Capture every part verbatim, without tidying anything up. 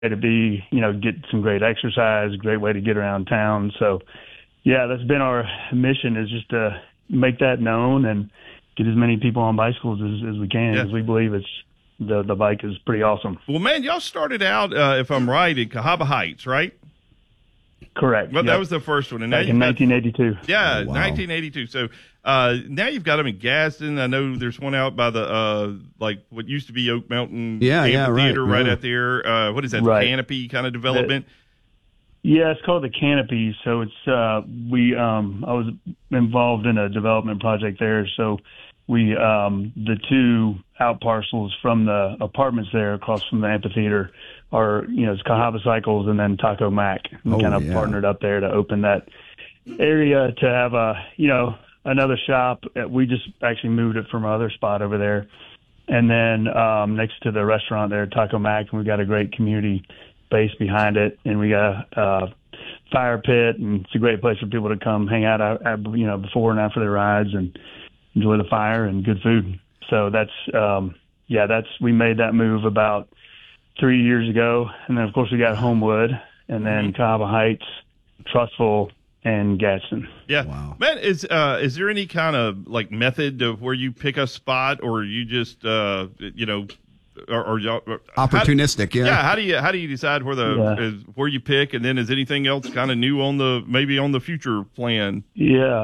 to be, you know, get some great exercise, great way to get around town. So, yeah, that's been our mission, is just to make that known and get as many people on bicycles as, as we can, because yeah. we believe it's the the bike is pretty awesome. Well, man, y'all started out, uh, if I'm right, in Cahaba Heights, right? Correct. Well, yep. that was the first one. And Back in nineteen eighty-two. Got, yeah, oh, wow. nineteen eighty-two. So uh, now you've got them in Gadsden. I know there's one out by the, uh, like, what used to be Oak Mountain yeah, Amphitheater yeah, right, right yeah. out there. Uh, what is that, right. the Canopy kind of development? The, yeah, it's called the Canopy. So it's, uh, we, um, I was involved in a development project there. So we, um, the two out parcels from the apartments there across from the amphitheater are, you know, it's Cahaba Cycles and then Taco Mac. We oh, kind of yeah. partnered up there to open that area to have a, you know, another shop. We just actually moved it from our other spot over there. And then um, next to the restaurant there, Taco Mac, and we've got a great community base behind it. And we got a uh, fire pit, and it's a great place for people to come hang out, at, you know, before and after their rides and enjoy the fire and good food. So that's, um, yeah, that's, we made that move about three years ago. And then, of course, we got Homewood, and then Mm-hmm. Cahaba Heights, Trussville, and Gadsden. Yeah. Wow. Man, is uh, is there any kind of, like, method of where you pick a spot, or you just, uh, you know, or, or y'all opportunistic? How, yeah. Yeah. How do you how do you decide where the Yeah. is, where you pick, and then is anything else kind of new on the maybe on the future plan? Yeah.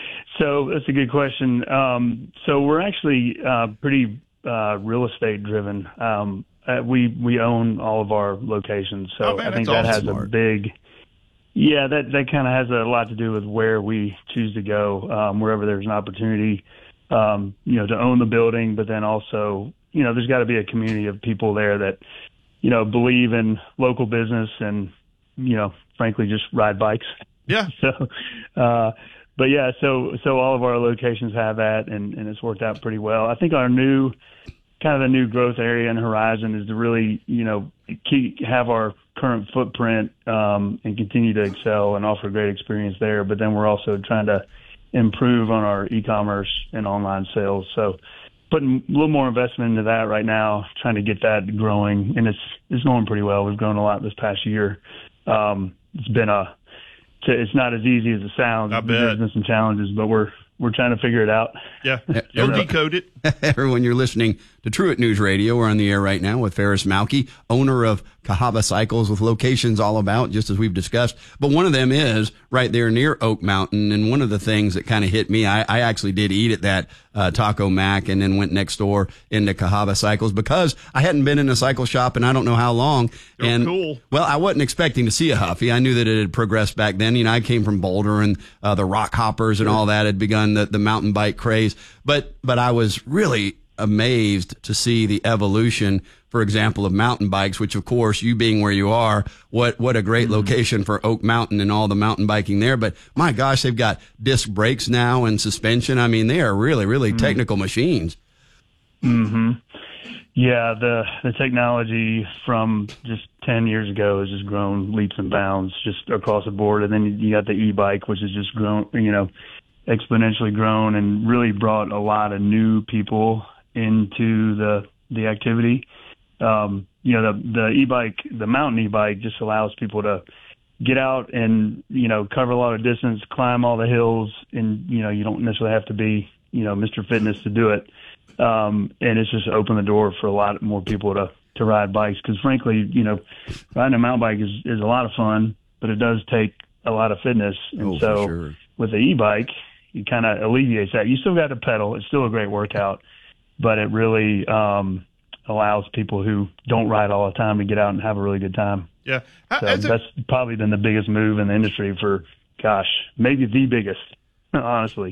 So that's a good question. Um, so we're actually uh, pretty uh, real estate driven. Um, uh, we we own all of our locations, so Oh, man, I think that's that has awesome. a big. Yeah, that that kind of has a lot to do with where we choose to go, um, wherever there's an opportunity, um, you know, to own the building, but then also, you know, there's got to be a community of people there that, you know, believe in local business and, you know, frankly, just ride bikes. Yeah. So, uh, but yeah, so so all of our locations have that, and, and it's worked out pretty well. I think our new kind of the new growth area and horizon is to really, you know, keep have our current footprint um, and continue to excel and offer great experience there. But then we're also trying to improve on our e-commerce and online sales. So putting a little more investment into that right now, trying to get that growing, and it's it's going pretty well. We've grown a lot this past year. Um, it's been a it's not as easy as it sounds. I bet. There's been some challenges, but we're we're trying to figure it out. Yeah, you'll decode it. Everyone, you're listening to Truett News Radio. We're on the air right now with Ferris Malky, owner of Cahaba Cycles, with locations all about, just as we've discussed. But one of them is right there near Oak Mountain. And one of the things that kind of hit me, I, I actually did eat at that uh, Taco Mac and then went next door into Cahaba Cycles because I hadn't been in a cycle shop in I don't know how long. Oh, and cool. Well, I wasn't expecting to see a Huffy. I knew that it had progressed back then. You know, I came from Boulder, and uh, the rock hoppers and all that had begun, the, the mountain bike craze. But but I was really amazed to see the evolution, for example, of mountain bikes, which, of course, you being where you are, what what a great location for Oak Mountain and all the mountain biking there. But my gosh, they've got disc brakes now and suspension. I mean, they are really, really mm-hmm. technical machines. Mm-hmm. Yeah, the the technology from just ten years ago has just grown leaps and bounds just across the board. And then you got the e-bike, which has just grown, you know, exponentially grown and really brought a lot of new people into the the activity. Um, you know, the the e-bike, the mountain e-bike just allows people to get out and, you know, cover a lot of distance, climb all the hills, and, you know, you don't necessarily have to be, you know, Mister Fitness to do it. Um, and it's just opened the door for a lot more people to, to ride bikes. Because frankly, you know, riding a mountain bike is, is a lot of fun, but it does take a lot of fitness. And oh, so for sure. with the e-bike, it kind of alleviates that. You still got to pedal. It's still a great workout, but it really um, allows people who don't ride all the time to get out and have a really good time. Yeah. So a- that's probably been the biggest move in the industry for, gosh, maybe the biggest, honestly,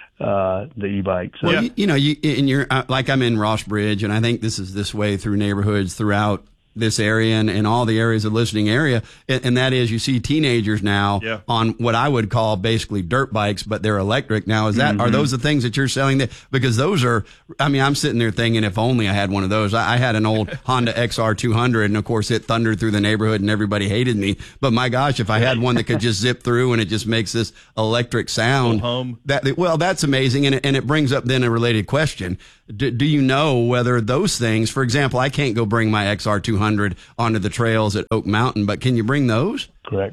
uh, the e-bike. So, Well, Yeah. you, you know, you, and you're uh, like I'm in Ross Bridge, and I think this is this way through neighborhoods throughout this area and, and all the areas of the listening area. And, and that is, you see teenagers now Yeah. on what I would call basically dirt bikes, but they're electric. Now, is that, are those the things that you're selling there? Because those are, I mean, I'm sitting there thinking, if only I had one of those. I, I had an old Honda X R two hundred, and of course it thundered through the neighborhood and everybody hated me. But my gosh, if I had one that could just zip through and it just makes this electric sound, Little hum. that, well, that's amazing. And it, and it brings up then a related question. do, do you know whether those things, for example, I can't go bring my X R two hundred onto the trails at Oak Mountain, but can you bring those? Correct.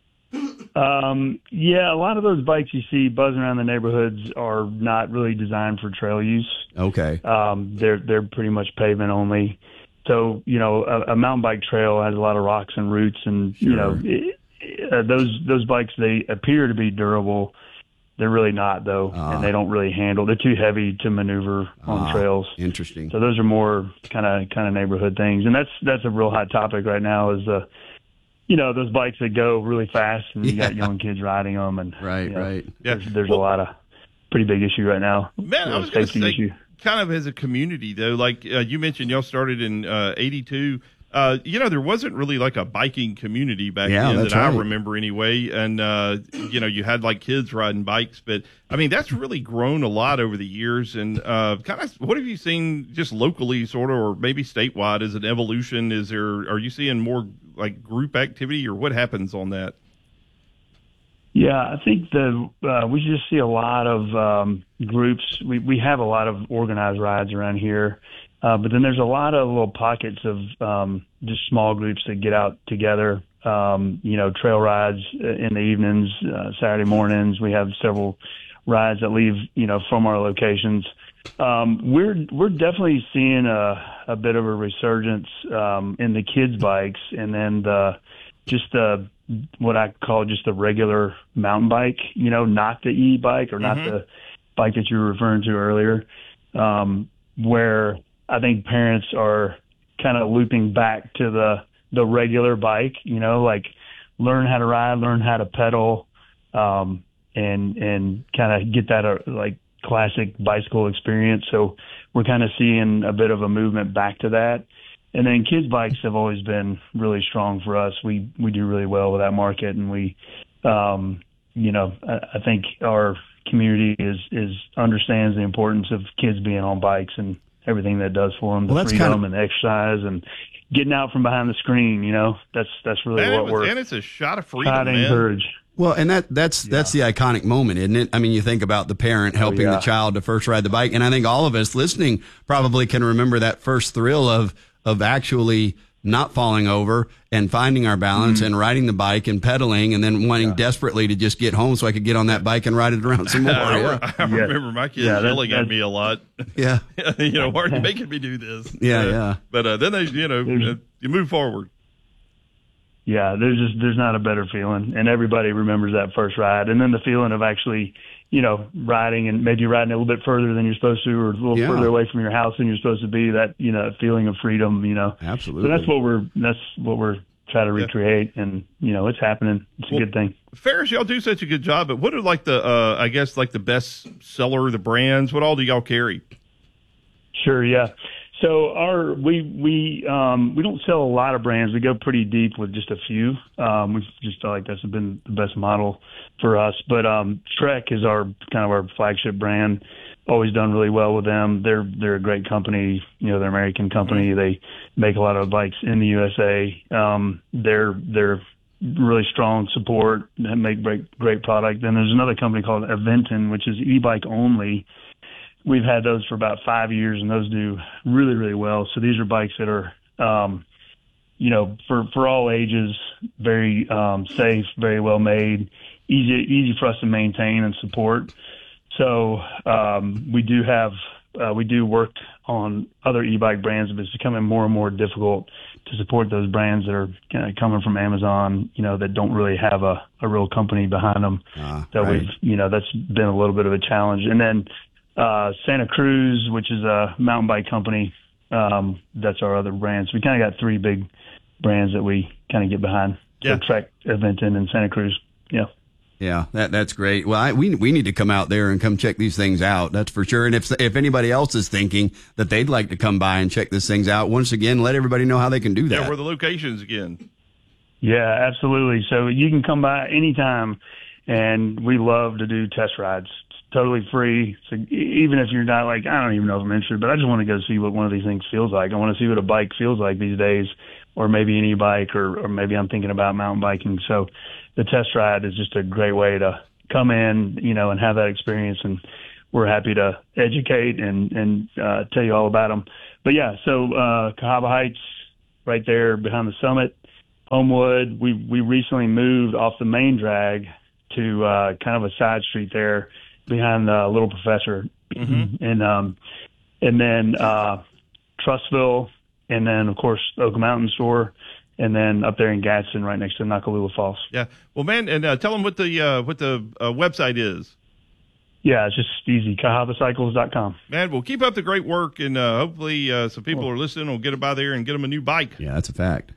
Um, yeah, a lot of those bikes you see buzzing around the neighborhoods are not really designed for trail use. Okay. Um, they're they're pretty much pavement only. So, you know, a, a mountain bike trail has a lot of rocks and roots, and Sure. you know, it, uh, those those bikes, they appear to be durable. They're really not, though, Ah. and they don't really handle. They're too heavy to maneuver on Ah, trails. Interesting. So those are more kind of kind of neighborhood things, and that's that's a real hot topic right now. Is the you know those bikes that go really fast, and you got Yeah. young kids riding them, and Right, you know, right. Yeah. There's, there's Well- a lot of pretty big issue right now. Man, you I know, was going to safety say, issue. kind of as a community, though, like uh, you mentioned, y'all started in uh, eighty-two. Uh, you know, there wasn't really like a biking community back Yeah, then that's that I right. remember anyway. And, uh, you know, you had like kids riding bikes, but I mean, that's really grown a lot over the years. And uh, kind of what have you seen just locally, sort of, or maybe statewide as an evolution? Is there, are you seeing more like group activity, or what happens on that? Yeah, I think the uh, we just see a lot of um, groups. We we have a lot of organized rides around here, uh, but then there's a lot of little pockets of um, just small groups that get out together. Um, you know, trail rides in the evenings, uh, Saturday mornings. We have several rides that leave you know from our locations. Um, we're we're definitely seeing a a bit of a resurgence um, in the kids' bikes, and then the just the what I call just a regular mountain bike, you know, not the e-bike or not Mhm. the bike that you were referring to earlier, um, where I think parents are kind of looping back to the, the regular bike, you know, like learn how to ride, learn how to pedal, um, and, and kind of get that uh, like classic bicycle experience. So we're kind of seeing a bit of a movement back to that. And then kids bikes have always been really strong for us. We we do really well with that market, and we, um, you know, I, I think our community is is understands the importance of kids being on bikes and everything that does for them, the Well, that's freedom kinda- and the exercise and getting out from behind the screen. You know, that's that's really And, it what was, we're and it's a shot of freedom, trying to man. encourage. Well, and that that's that's the iconic moment, isn't it? I mean, you think about the parent helping yeah. the child to first ride the bike, and I think all of us listening probably can remember that first thrill of of actually not falling over and finding our balance and riding the bike and pedaling, and then wanting desperately to just get home so I could get on that bike and ride it around some more. I, Yeah, I remember my kids Yeah, that- yelling at that- me a lot. yeah, you know, why are you making me do this? Yeah, Uh, yeah. But uh, then they, you know, uh, you move forward. Yeah, there's just there's not a better feeling, and everybody remembers that first ride, and then the feeling of actually, you know, riding and maybe riding a little bit further than you're supposed to, or a little Yeah. further away from your house than you're supposed to be. That you know, feeling of freedom, you know. absolutely. So that's what we're that's what we're trying to recreate, and you know, it's happening. It's Well, a good thing. Ferris, y'all do such a good job. But what are like the, uh, I guess, like the best seller, the brands? What all do y'all carry? Sure, yeah. So our we we um, we don't sell a lot of brands. We go pretty deep with just a few. Um, we just feel like that's been the best model for us. But um, Trek is our kind of our flagship brand. Always done really well with them. They're they're a great company. You know, they're an American company. They make a lot of bikes in the U S A. Um, they're they're really strong support and make great great product. Then there's another company called Aventon, which is e-bike only. We've had those for about five years, and those do really, really well. So these are bikes that are, um, you know, for, for all ages, very um, safe, very well made, easy easy for us to maintain and support. So um, we do have uh, we do work on other e-bike brands, but it's becoming more and more difficult to support those brands that are kind of coming from Amazon, you know, that don't really have a, a real company behind them. Ah, so right. we've, you know, that's been a little bit of a challenge. And then uh, Santa Cruz, which is a mountain bike company, um, that's our other brands. We kind of got three big brands that we kind of get behind. Yeah. So Trek, Aventon, and Santa Cruz. Yeah. Yeah, that that's great. Well, I, we we need to come out there and come check these things out. That's for sure. And if if anybody else is thinking that they'd like to come by and check these things out, once again, let everybody know how they can do that. Yeah, where the locations again? Yeah, absolutely. So you can come by anytime, and we love to do test rides. It's totally free. So e- even if you're not like, I don't even know if I'm interested, but I just want to go see what one of these things feels like. I want to see what a bike feels like these days, or maybe an e-bike, or, or maybe I'm thinking about mountain biking. So the test ride is just a great way to come in, you know, and have that experience. And we're happy to educate and, and uh, tell you all about them. But yeah, so uh, Cahaba Heights, right there behind the summit. Homewood, we we recently moved off the main drag to uh, kind of a side street there behind the Little Professor, mm-hmm. and um, and then uh, Trustville, and then of course Oak Mountain Store, and then up there in Gadsden, right next to Nakalula Falls. Yeah, well, man, and uh, tell them what the uh, what the uh, website is. Yeah, it's just easy, Cahaba Cycles dot com. Man, we'll keep up the great work, and uh, hopefully uh, some people are listening will get by there and get them a new bike. Yeah, that's a fact.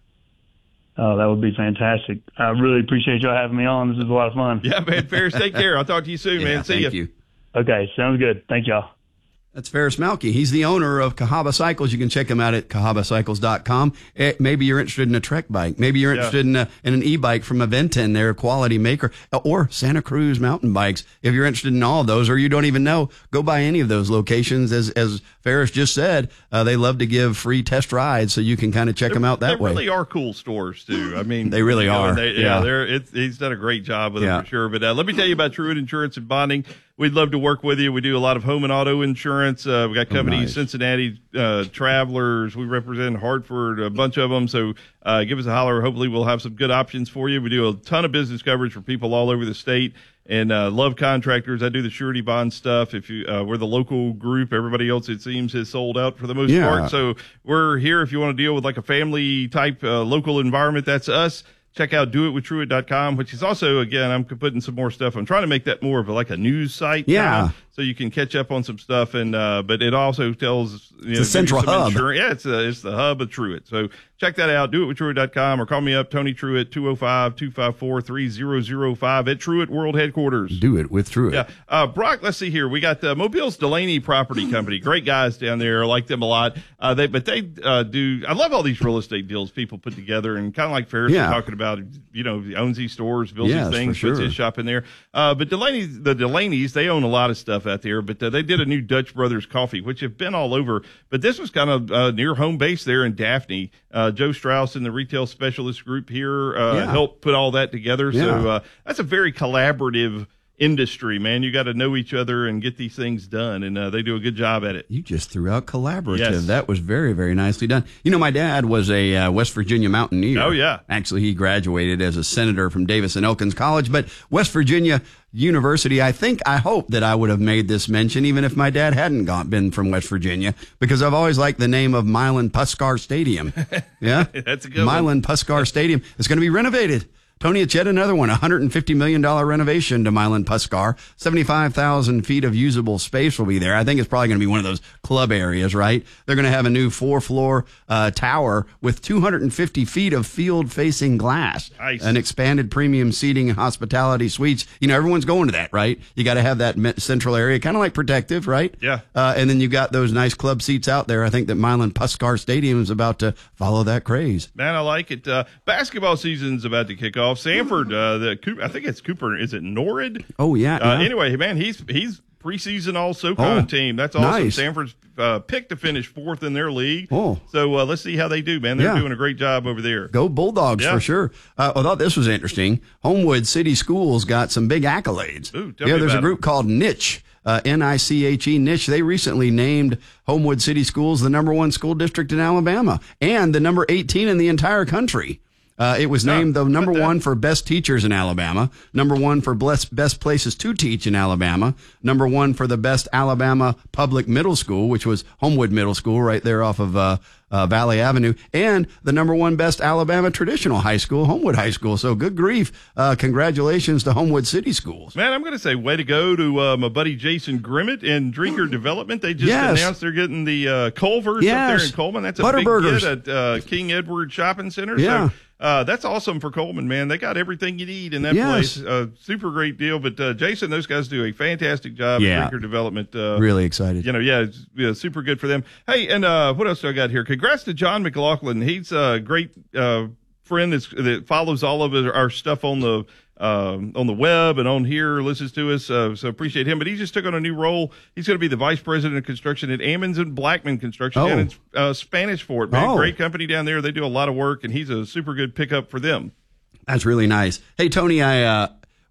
Oh, that would be fantastic. I really appreciate y'all having me on. This is a lot of fun. Yeah, man, Ferris, take care. I'll talk to you soon, yeah, man. See thank you. you. Okay, sounds good. Thank y'all. That's Ferris Malky. He's the owner of Cahaba Cycles. You can check him out at Cahaba Cycles dot com. Maybe you're interested in a Trek bike. Maybe you're interested yeah. in, a, in an e-bike from Aventon. They're a quality maker. Or Santa Cruz mountain bikes. If you're interested in all of those, or you don't even know, go by any of those locations. As as Ferris just said, uh, they love to give free test rides, so you can kind of check they're, them out that they way. They really are cool stores, too. I mean, they really you know, are. They, yeah, yeah. they're, it's, he's done a great job with yeah. them for sure. But uh, let me tell you about Truett Insurance and Bonding. We'd love to work with you. We do a lot of home and auto insurance. Uh, we got companies, oh, nice. Cincinnati uh, Travelers. We represent Hartford, a bunch of them. So uh, give us a holler. Hopefully we'll have some good options for you. We do a ton of business coverage for people all over the state, and uh, love contractors. I do the surety bond stuff. If you, uh, we're the local group. Everybody else, it seems, has sold out for the most yeah. part. So we're here if you want to deal with like a family type uh, local environment. That's us. Check out do it with truett dot com, which is also, again, I'm putting some more stuff. I'm trying to make that more of a, like a news site. Yeah. Now, so you can catch up on some stuff. And, uh, but it also tells, you it's know, a central hub. Insurance. Yeah, it's, a, it's the hub of Truett. So check that out. do it with truett dot com, or call me up, Tony Truett, two oh five, two five four, three oh oh five at Truett World Headquarters. Do it with Truett. Yeah. Uh, Brock, let's see here. We got uh, Mobile's Delaney Property Company. Great guys down there. I like them a lot. Uh, they, but they uh, do, I love all these real estate deals people put together, and kind of like Ferris yeah. was talking about, you know, owns these stores, builds yes, these things, sure. puts his shop in there. Uh, but Delaney, the Delaney's, they own a lot of stuff out there, but uh, they did a new Dutch Brothers coffee, which have been all over. But this was kind of uh, near home base there in Daphne. Uh, Joe Strauss and the retail specialist group here uh, yeah. helped put all that together. Yeah. So uh, that's a very collaborative industry, man. You got to know each other and get these things done, and uh, they do a good job at it. You just threw out collaborative. Yes. That was very, very nicely done. You know, my dad was a uh, West Virginia mountaineer. Oh, yeah. Actually, he graduated as a senator from Davis and Elkins College, but West Virginia University, I think, I hope that I would have made this mention even if my dad hadn't gone, been from West Virginia, because I've always liked the name of Milan Puskar Stadium. Yeah? That's a good Milan one. Puskar Stadium. It's going to be renovated. Tony, it's yet another one, one hundred fifty million dollars renovation to Milan Puskar. seventy-five thousand feet of usable space will be there. I think it's probably going to be one of those club areas, right? They're going to have a new four-floor uh, tower with two hundred fifty feet of field-facing glass. Nice. An expanded premium seating and hospitality suites. You know, everyone's going to that, right? You got to have that central area, kind of like Protective, right? Yeah. Uh, and then you got those nice club seats out there. I think that Milan Puskar Stadium is about to follow that craze. Man, I like it. Uh, basketball season's about to kick off. Sanford, uh, the I think it's Cooper. Is it Norrid? Oh yeah. Uh, yeah. Anyway, man, he's he's preseason all SoCon Oh, team. That's awesome. nice. Sanford's uh, picked to finish fourth in their league. Oh. So uh, let's see how they do, man. They're Yeah. doing a great job over there. Go Bulldogs Yeah. for sure. Uh, I thought this was interesting. Homewood City Schools got some big accolades. Ooh, tell yeah, me there's a about group it. called Niche, uh, N I C H E, Niche. They recently named Homewood City Schools the number one school district in Alabama and the number eighteen in the entire country. Uh, it was Yeah, named the number put that- one for best teachers in Alabama, number one for best, best places to teach in Alabama, number one for the best Alabama public middle school, which was Homewood Middle School right there off of uh, uh, Valley Avenue, and the number one best Alabama traditional high school, Homewood High School. So good grief. Uh, congratulations to Homewood City Schools. Man, I'm going to say way to go to uh, my buddy Jason Grimmett and Drinker Development. They just Yes. announced they're getting the uh, Culvers Yes. up there in Coleman. That's a big Butterburgers. get at uh, King Edward Shopping Center. Yeah. So uh, that's awesome for Coleman, man. They got everything you need in that Yes. place. Uh, super great deal. But uh, Jason, those guys do a fantastic job Yeah. at Drinker Development. Uh, Really excited. You know, yeah, it's yeah, super good for them. Hey, and uh, what else do I got here? Congrats to John McLaughlin. He's a great uh, friend that's, that follows all of our stuff on the um, on the web and on here, listens to us. Uh, so appreciate him. But he just took on a new role. He's going to be the vice president of construction at Ammons and Blackman Construction Oh. down in uh, Spanish Fort. Man, Oh. great company down there. They do a lot of work, and he's a super good pickup for them. That's really nice. Hey, Tony, I, uh,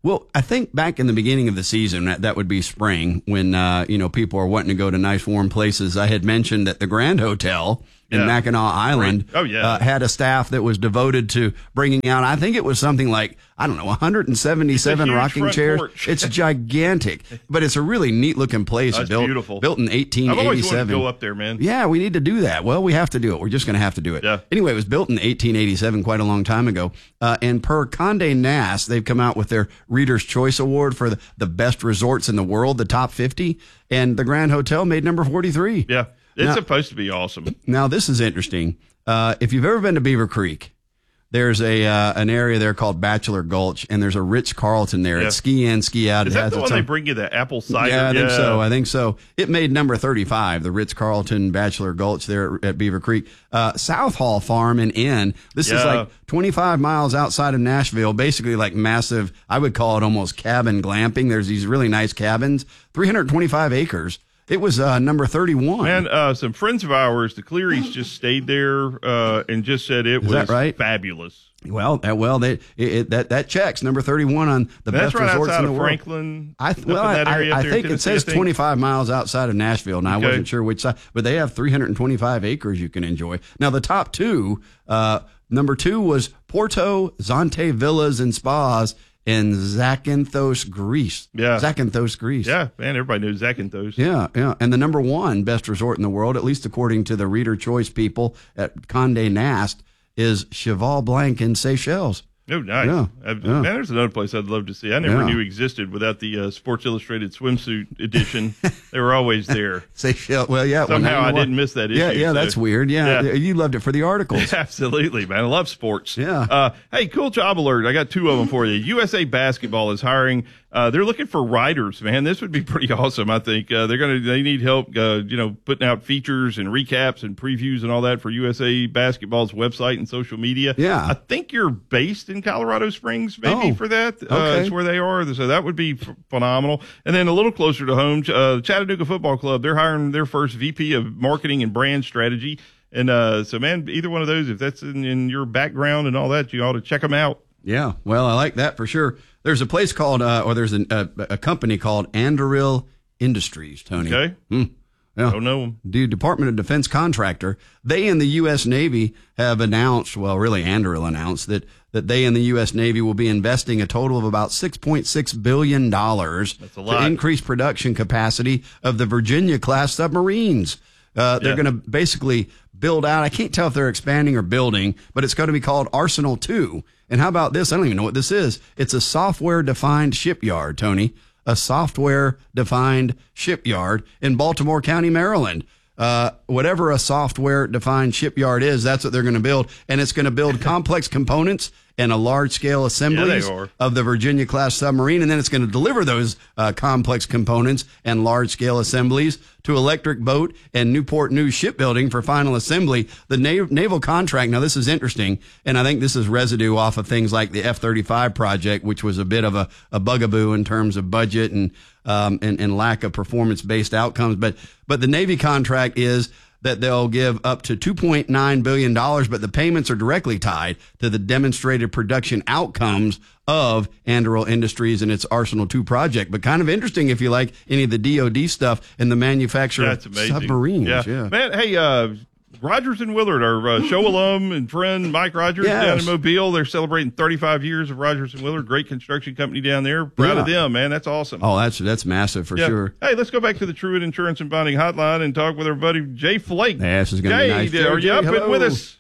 Well, I think back in the beginning of the season, that, that would be spring, when uh, you know people are wanting to go to nice warm places. I had mentioned that the Grand Hotel in Yeah. Mackinac Island Oh, yeah. uh, had a staff that was devoted to bringing out, I think it was something like, I don't know, one hundred seventy-seven huge rocking front chairs. porch. It's gigantic, but it's a really neat looking place. That's built, beautiful. Built in eighteen eighty-seven. I've always wanted to go up there, man. Yeah, we need to do that. Well, we have to do it. We're just going to have to do it. Yeah. Anyway, it was built in eighteen eighty-seven, quite a long time ago. Uh, and per Condé Nast, they've come out with their Reader's Choice Award for the, the best resorts in the world, the top fifty. And the Grand Hotel made number forty-three. Yeah. It's Now- supposed to be awesome. Now, this is interesting. Uh, if you've ever been to Beaver Creek, there's a uh, an area there called Bachelor Gulch, and there's a Ritz Carlton there. Yeah. It's ski in, ski out. Is It that has the its one they own- bring you the apple cider? Yeah, I think so. I think so. It made number thirty-five, the Ritz Carlton Bachelor Gulch there at, at Beaver Creek. Uh, South Hall Farm and Inn. This is Yeah. like twenty-five miles outside of Nashville, basically like massive, I would call it almost cabin glamping. There's these really nice cabins, three hundred twenty-five acres. It was uh, number thirty-one. Man, uh, some friends of ours, the Clearys, just stayed there uh, and just said it Is was that right? fabulous. Well, uh, well, they, it, it, that that checks number thirty-one on the That's best right resorts outside in the of world. Franklin. I up th- in well, that I, area up I there in think it Tennessee, says I think. twenty-five miles outside of Nashville, and I Okay. wasn't sure which side, but they have three hundred twenty-five acres you can enjoy. Now, the top two, uh, number two was Porto Zante Villas and Spas in Zakynthos, Greece. Yeah. Zakynthos, Greece. Yeah, man, everybody knows Zakynthos. Yeah, yeah. And the number one best resort in the world, at least according to the Reader Choice people at Condé Nast, is Cheval Blanc in Seychelles. Oh, nice. Yeah, Uh, yeah. Man, there's another place I'd love to see. I never Yeah. knew existed without the uh, Sports Illustrated swimsuit edition. They were always there. Seychelles. Well, yeah. well, Somehow now you I know what? didn't miss that Yeah, issue, yeah. so- That's weird. Yeah, Yeah. you loved it for the articles. Absolutely, man. I love sports. Yeah. Uh, hey, cool job alert. I got two of them for you. U S A Basketball is hiring. Uh, they're looking for writers, man. This would be pretty awesome. I think uh, they're gonna. They need help. Uh, you know, putting out features and recaps and previews and all that for U S A Basketball's website and social media. Yeah. I think you're based in Colorado Springs, maybe Oh, for that. Uh, okay. That's where they are. So that would be f- phenomenal. And then a little closer to home, uh, Chattanooga Football Club. They're hiring their first V P of Marketing and Brand Strategy. And uh, so, man, either one of those, if that's in, in your background and all that, you ought to check them out. Yeah, well, I like that for sure. There's a place called, uh, or there's an, a, a company called Anduril Industries, Tony. Okay. Hmm. Yeah. Don't know them. The Department of Defense contractor, they and the U S. Navy have announced, well, really Anduril announced that, that they and the U S. Navy will be investing a total of about six point six billion dollars That's a to lot. increase production capacity of the Virginia-class submarines. Uh, they're Yeah. going to basically build out, I can't tell if they're expanding or building, but it's going to be called Arsenal two. And how about this? I don't even know what this is. It's a software-defined shipyard, Tony. A software-defined shipyard in Baltimore County, Maryland. Uh, whatever a software-defined shipyard is, that's what they're going to build. And it's going to build complex components and a large-scale assemblies are. of the Virginia-class submarine. And then it's going to deliver those uh, complex components and large-scale assemblies to Electric Boat and Newport News Shipbuilding for final assembly. The na- naval contract, now this is interesting, and I think this is residue off of things like the F thirty-five project, which was a bit of a, a bugaboo in terms of budget and, um, and, and lack of performance-based outcomes. But, but the Navy contract is that they'll give up to two point nine billion dollars, but the payments are directly tied to the demonstrated production outcomes of Anduril Industries and its Arsenal two project. But kind of interesting if you like any of the D O D stuff and the manufacture That's of amazing. submarines. Yeah. Yeah. Man, hey, uh, Rogers and Willard, our uh, show alum and friend Mike Rogers Yes. down in Mobile. They're celebrating thirty-five years of Rogers and Willard. Great construction company down there. Proud of Yeah. them, man. That's awesome. Oh, that's that's massive for Yeah. sure. Hey, let's go back to the Truett Insurance and Bonding Hotline and talk with our buddy Jay Flake. Yeah, this is gonna be Jay, nice. are Jay, you up hello. and with us?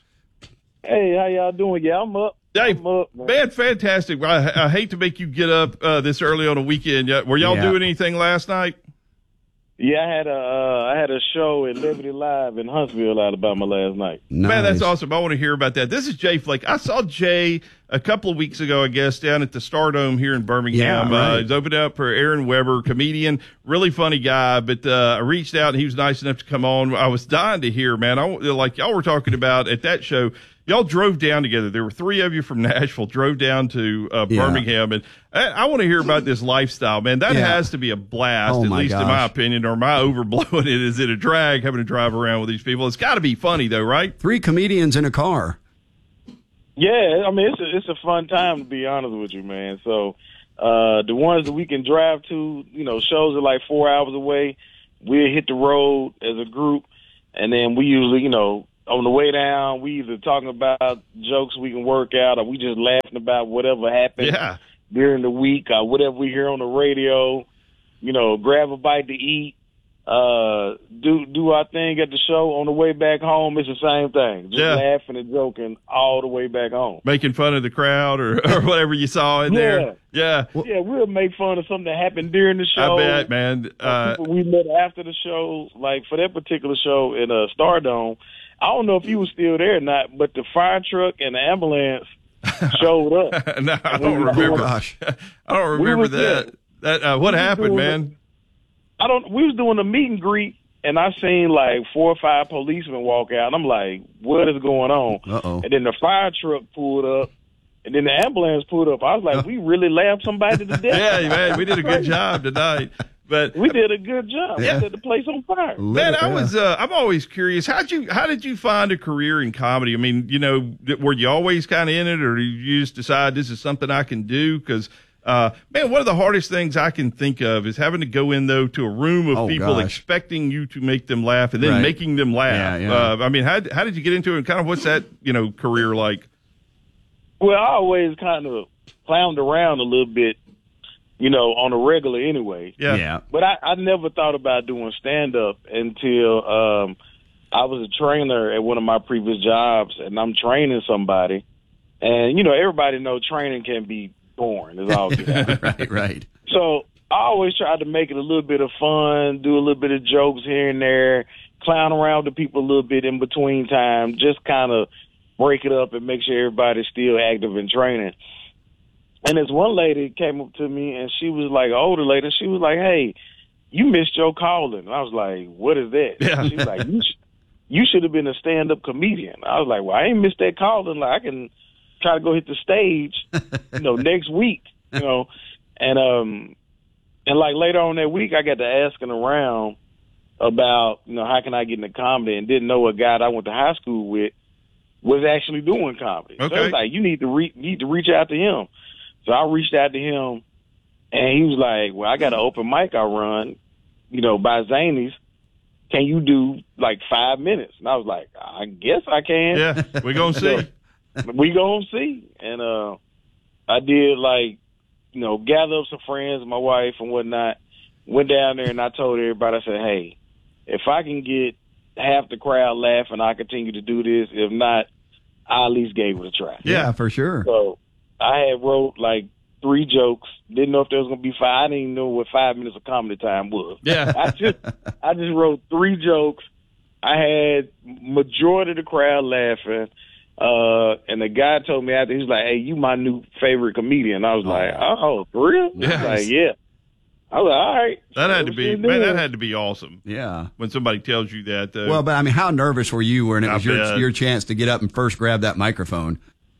Hey, how y'all doing? Yeah, I'm up. Hey, I'm up, man. man, fantastic. I, I hate to make you get up uh, this early on a weekend. Yeah, were y'all Yeah. doing anything last night? Yeah, I had a uh, I had a show at Liberty Live in Huntsville, Alabama last night. Nice. Man, that's awesome. I want to hear about that. This is Jay Flake. I saw Jay a couple of weeks ago, I guess, down at the Stardome here in Birmingham. Yeah, right. Uh, he's opened up for Aaron Weber, comedian, really funny guy. But uh, I reached out and he was nice enough to come on. I was dying to hear, man. I, like y'all were talking about at that show. Y'all drove down together. There were three of you from Nashville, drove down to uh, Yeah. Birmingham. And I, I want to hear about this lifestyle, man. That Yeah. has to be a blast, Oh, at my least in my gosh. opinion. Or am I overblowing it? Is it a drag having to drive around with these people? It's got to be funny, though, right? Three comedians in a car. Yeah, I mean it's a, it's a fun time to be honest with you, man. So Uh, the ones that we can drive to, you know, shows are like four hours away. We'll hit the road as a group, and then we usually, you know, on the way down, we either talking about jokes we can work out, or we just laughing about whatever happened Yeah. during the week, or whatever we hear on the radio. You know, grab a bite to eat, uh, do do our thing at the show. On the way back home, it's the same thing. Just Yeah. laughing and joking all the way back home. Making fun of the crowd or, or whatever you saw in there. Yeah. Yeah, we'll make fun of something that happened during the show. I bet, man. Uh, People we met after the show, like for that particular show in uh, Stardome, I don't know if you were still there or not, but the fire truck and the ambulance showed up. no, I And don't we was remember. doing- Gosh. I don't We remember was that. there. That uh, what We was happened, doing man? I don't. We was doing a meet and greet, and I seen like four or five policemen walk out. And I'm like, what is going on? Uh-oh. And then the fire truck pulled up, and then the ambulance pulled up. I was like, we really laughed somebody to death. Yeah, man, we did a good job tonight. But We did a good job. Yeah. We set the place on fire. man, I Yeah. was uh, I'm always curious. How'd you how did you find a career in comedy? I mean, you know, were you always kind of in it, or did you just decide this is something I can do? Because uh, man, one of the hardest things I can think of is having to go in though to a room of Oh, people gosh. expecting you to make them laugh and then Right. making them laugh. Yeah, yeah. Uh, I mean, how how did you get into it? And kind of what's that you know career like? Well, I always kind of clowned around a little bit, you know, on a regular anyway. Yeah, Yeah. But I, I never thought about doing stand-up until um, I was a trainer at one of my previous jobs, and I'm training somebody. And, you know, everybody know training can be boring. It's all good. right, right. So I always tried to make it a little bit of fun, do a little bit of jokes here and there, clown around the people a little bit in between time, just kind of break it up and make sure everybody's still active in training. And this one lady came up to me, and she was like, an older lady, and she was like, hey, you missed your calling. And I was like, what is that? Yeah. She was like, you, sh- you should have been a stand-up comedian. I was like, well, I ain't missed that calling. Like, I can try to go hit the stage, you know, next week, you know. And, um, and like later on that week, I got to asking around about, you know, how can I get into comedy, and didn't know a guy that I went to high school with was actually doing comedy. So I Okay. was like, you need to re- need to reach out to him. So I reached out to him, and he was like, well, I got an open mic I run, you know, by Zany's. Can you do like five minutes? And I was like, I guess I can. yeah, we're gonna see. We gonna see. And uh, I did like, you know, gather up some friends, my wife and whatnot, went down there, and I told everybody, I said, hey, if I can get half the crowd laughing, I continue to do this. If not, I at least gave it a try. Yeah, for sure. So I had wrote like three jokes. Didn't know if there was gonna be five. I didn't even know what five minutes of comedy time was. Yeah. I just I just wrote three jokes. I had majority of the crowd laughing. Uh, and the guy told me after, he was like, hey, you my new favorite comedian. I was like, oh, for real? He was Yes. like, yeah. I was like, all right. That had to What be you man. That doing? had to be awesome Yeah. when somebody tells you that. Though. Well, but I mean, how nervous were you when it I was your bet. your chance to get up and first grab that microphone?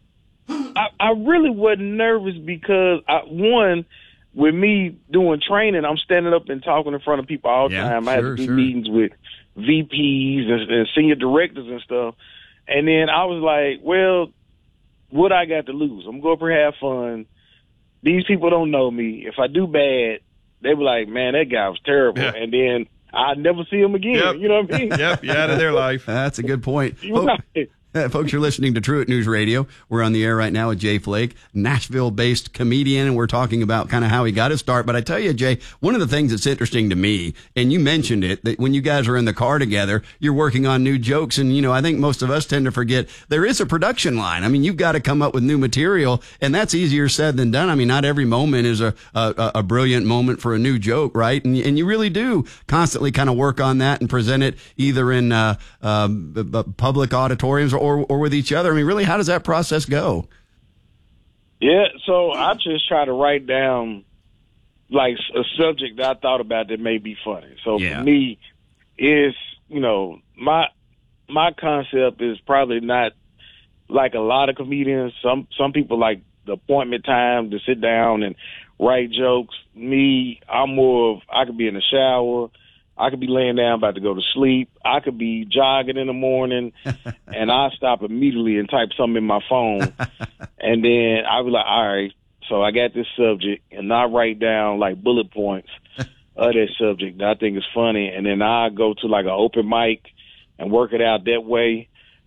I, I really wasn't nervous because, I, one, with me doing training, I'm standing up and talking in front of people all the Yeah, time. I sure, had to do sure. meetings with V Ps and, and senior directors and stuff. And then I was like, well, what I got to lose? I'm going to go up here have fun. These people don't know me. If I do bad, they be like, man, that guy was terrible. Yeah. And then I'd never see him again. Yep. You know what I mean? Yep, you out of their life. That's a good point. You're right. Uh, folks, you're listening to Truett News Radio. We're on the air right now with Jay Flake, Nashville-based comedian, and we're talking about kind of how he got his start. But I tell you, Jay, one of the things that's interesting to me, and you mentioned it, that when you guys are in the car together, you're working on new jokes. And, you know, I think most of us tend to forget there is a production line. I mean, you've got to come up with new material, and that's easier said than done. I mean, not every moment is a, a, a brilliant moment for a new joke, right? And, and you really do constantly kind of work on that and present it either in uh, uh, b- b- public auditoriums or Or, or with each other. I mean, really, how does that process go? Yeah, so I just try to write down like a subject that I thought about that may be funny. So Yeah. for me, it's, you know, my my concept is probably not like a lot of comedians. Some some people like the appointment time to sit down and write jokes. Me, I'm more of I could be in the shower. I could be laying down about to go to sleep. I could be jogging in the morning, and I stop immediately and type something in my phone. And then I'll be like, all right, so I got this subject, and I write down like bullet points of that subject that I think is funny, and then I go to like an open mic and work it out that way,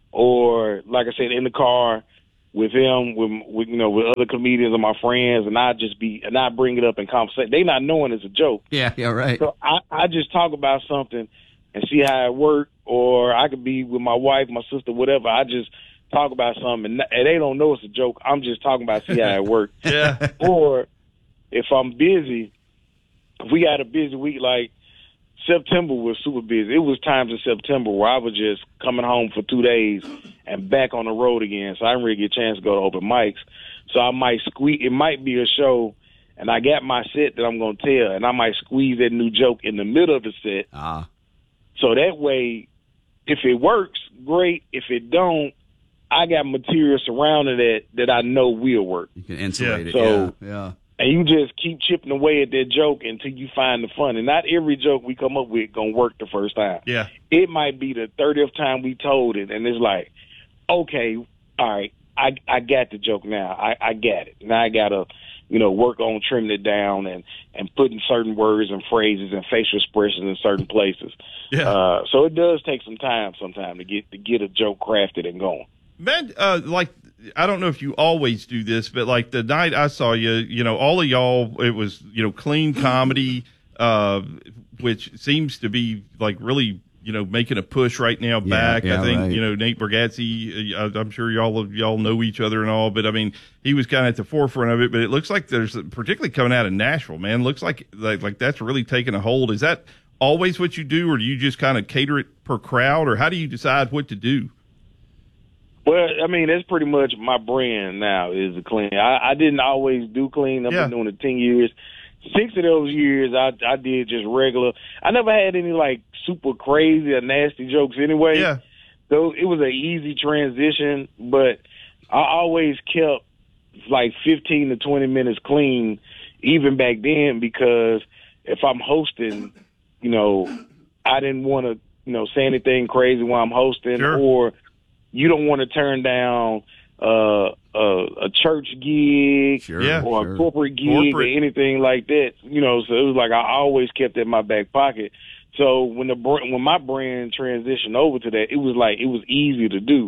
or like I said, in the car with him, with, with you know, with other comedians and my friends, and I just be and I bring it up in conversation. They not knowing it's a joke. Yeah, yeah, right. So I, I just talk about something and see how it works, or I could be with my wife, my sister, whatever. I just talk about something, and, and they don't know it's a joke. I'm just talking about see how it works. Yeah. Or if I'm busy, if we got a busy week, like September was super busy. It was times in September where I was just coming home for two days and back on the road again, so I didn't really get a chance to go to open mics. So I might squeeze. It might be a show, and I got my set that I'm going to tell, and I might squeeze that new joke in the middle of the set. Ah. So that way, if it works, great. If it don't, I got material surrounding it that I know will work. You can insulate Yeah. it. So- yeah, yeah. And you just keep chipping away at that joke until you find the fun. And not every joke we come up with gonna work the first time. Yeah. It might be the thirtieth time we told it, and it's like, okay, all right, I I got the joke now. I, I got it. Now I gotta, you know, work on trimming it down and, and putting certain words and phrases and facial expressions in certain places. Yeah. Uh, so it does take some time sometimes to get to get a joke crafted and going. Man, uh, like, I don't know if you always do this, but like the night I saw you, you know, all of y'all, it was, you know, clean comedy, uh, which seems to be like really, you know, making a push right now back. yeah, I think, right. you know, Nate Bargatze, uh, I'm sure y'all, y'all know each other and all, but I mean, he was kind of at the forefront of it, but it looks like there's, particularly coming out of Nashville, man, looks like, like, like that's really taking a hold. Is that always what you do, or do you just kind of cater it per crowd, or how do you decide what to do? Well, I mean, that's pretty much my brand now is the clean. I, I didn't always do clean. I've Yeah. been doing it ten years. Six of those years, I, I did just regular. I never had any, like, super crazy or nasty jokes anyway. Yeah. So it was an easy transition, but I always kept, like, fifteen to twenty minutes clean, even back then, because if I'm hosting, you know, I didn't want to, you know, say anything crazy while I'm hosting, Sure. or you don't want to turn down uh, a, a church gig Sure, Yeah. or sure. a corporate gig Corporate. or anything like that. You know, so it was like I always kept it in my back pocket. So when the br- when my brand transitioned over to that, it was like it was easy to do.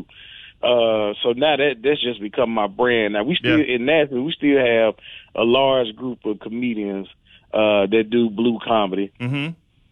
Uh, so now that that's just become my brand. Now we still Yeah. in Nashville, we still have a large group of comedians uh, that do blue comedy. Mm-hmm.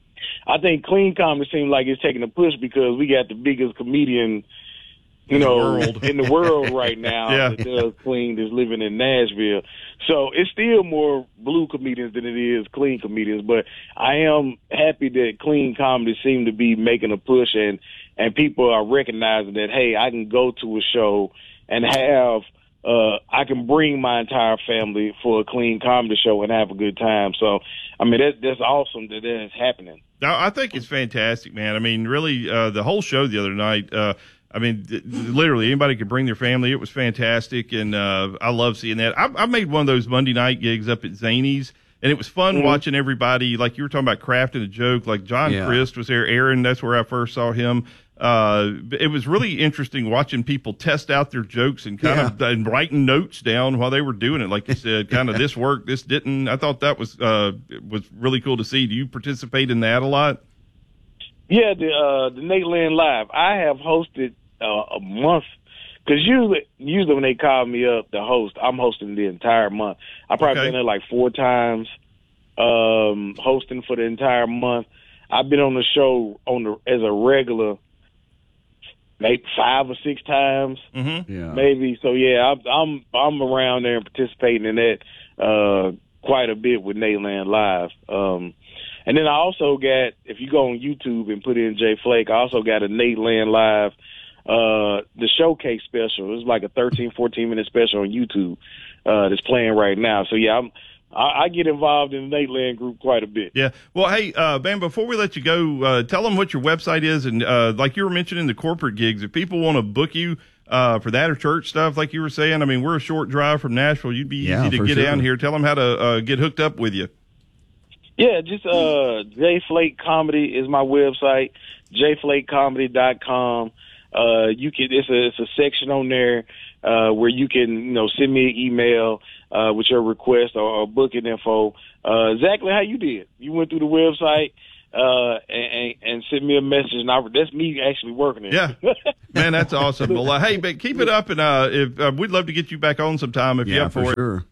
I think clean comedy seems like it's taking a push because we got the biggest comedian, you In the know, world. in the world right now Yeah. that does clean, that's living in Nashville. So it's still more blue comedians than it is clean comedians. But I am happy that clean comedy seem to be making a push, and and people are recognizing that, hey, I can go to a show and have uh, I can bring my entire family for a clean comedy show and have a good time. So, I mean, that, that's awesome that that is happening. No, I think it's fantastic, man. I mean, really, uh, the whole show the other night, uh, I mean, th- literally anybody could bring their family. It was fantastic, and uh, I love seeing that. I, I made one of those Monday night gigs up at Zany's, and it was fun Mm-hmm. watching everybody, like you were talking about crafting a joke, like John Yeah. Christ was there, Aaron, that's where I first saw him. Uh, it was really interesting watching people test out their jokes and kind of and writing notes down while they were doing it. Like you said, kind of this worked, this didn't. I thought that was, uh, was really cool to see. Do you participate in that a lot? Yeah, the uh, the Nate Land Live. I have hosted uh, a month because usually, usually when they call me up to host, I'm hosting the entire month. I probably Okay. been there like four times, um, hosting for the entire month. I've been on the show on the as a regular, maybe five or six times, Mm-hmm. Yeah. maybe. So yeah, I'm I'm I'm around there and participating in that uh, quite a bit with Nate Land Live. Um, And then I also got, if you go on YouTube and put in Jay Flake, I also got a Nate Land Live, uh, the showcase special. It's like a thirteen, fourteen minute special on YouTube, uh, that's playing right now. So yeah, I'm, I, I get involved in the Nate Land group quite a bit. Yeah. Well, hey, uh, Bam, before we let you go, uh, tell them what your website is. And, uh, like you were mentioning the corporate gigs, if people want to book you, uh, for that or church stuff, like you were saying, I mean, we're a short drive from Nashville. You'd be Yeah, easy to for get sure. down here. Tell them how to, uh, get hooked up with you. Yeah, just uh, Jay Flake Comedy is my website, jay flake comedy dot com. Uh, you can it's a it's a section on there uh, where you can, you know, send me an email uh, with your request or, or booking info. Uh, exactly how you did. You went through the website uh, and, and sent me a message, and I, that's me actually working it. Yeah, man, that's awesome. Well, uh, hey, but keep it up, and uh, if uh, we'd love to get you back on sometime if yeah, you're up for, for it. sure.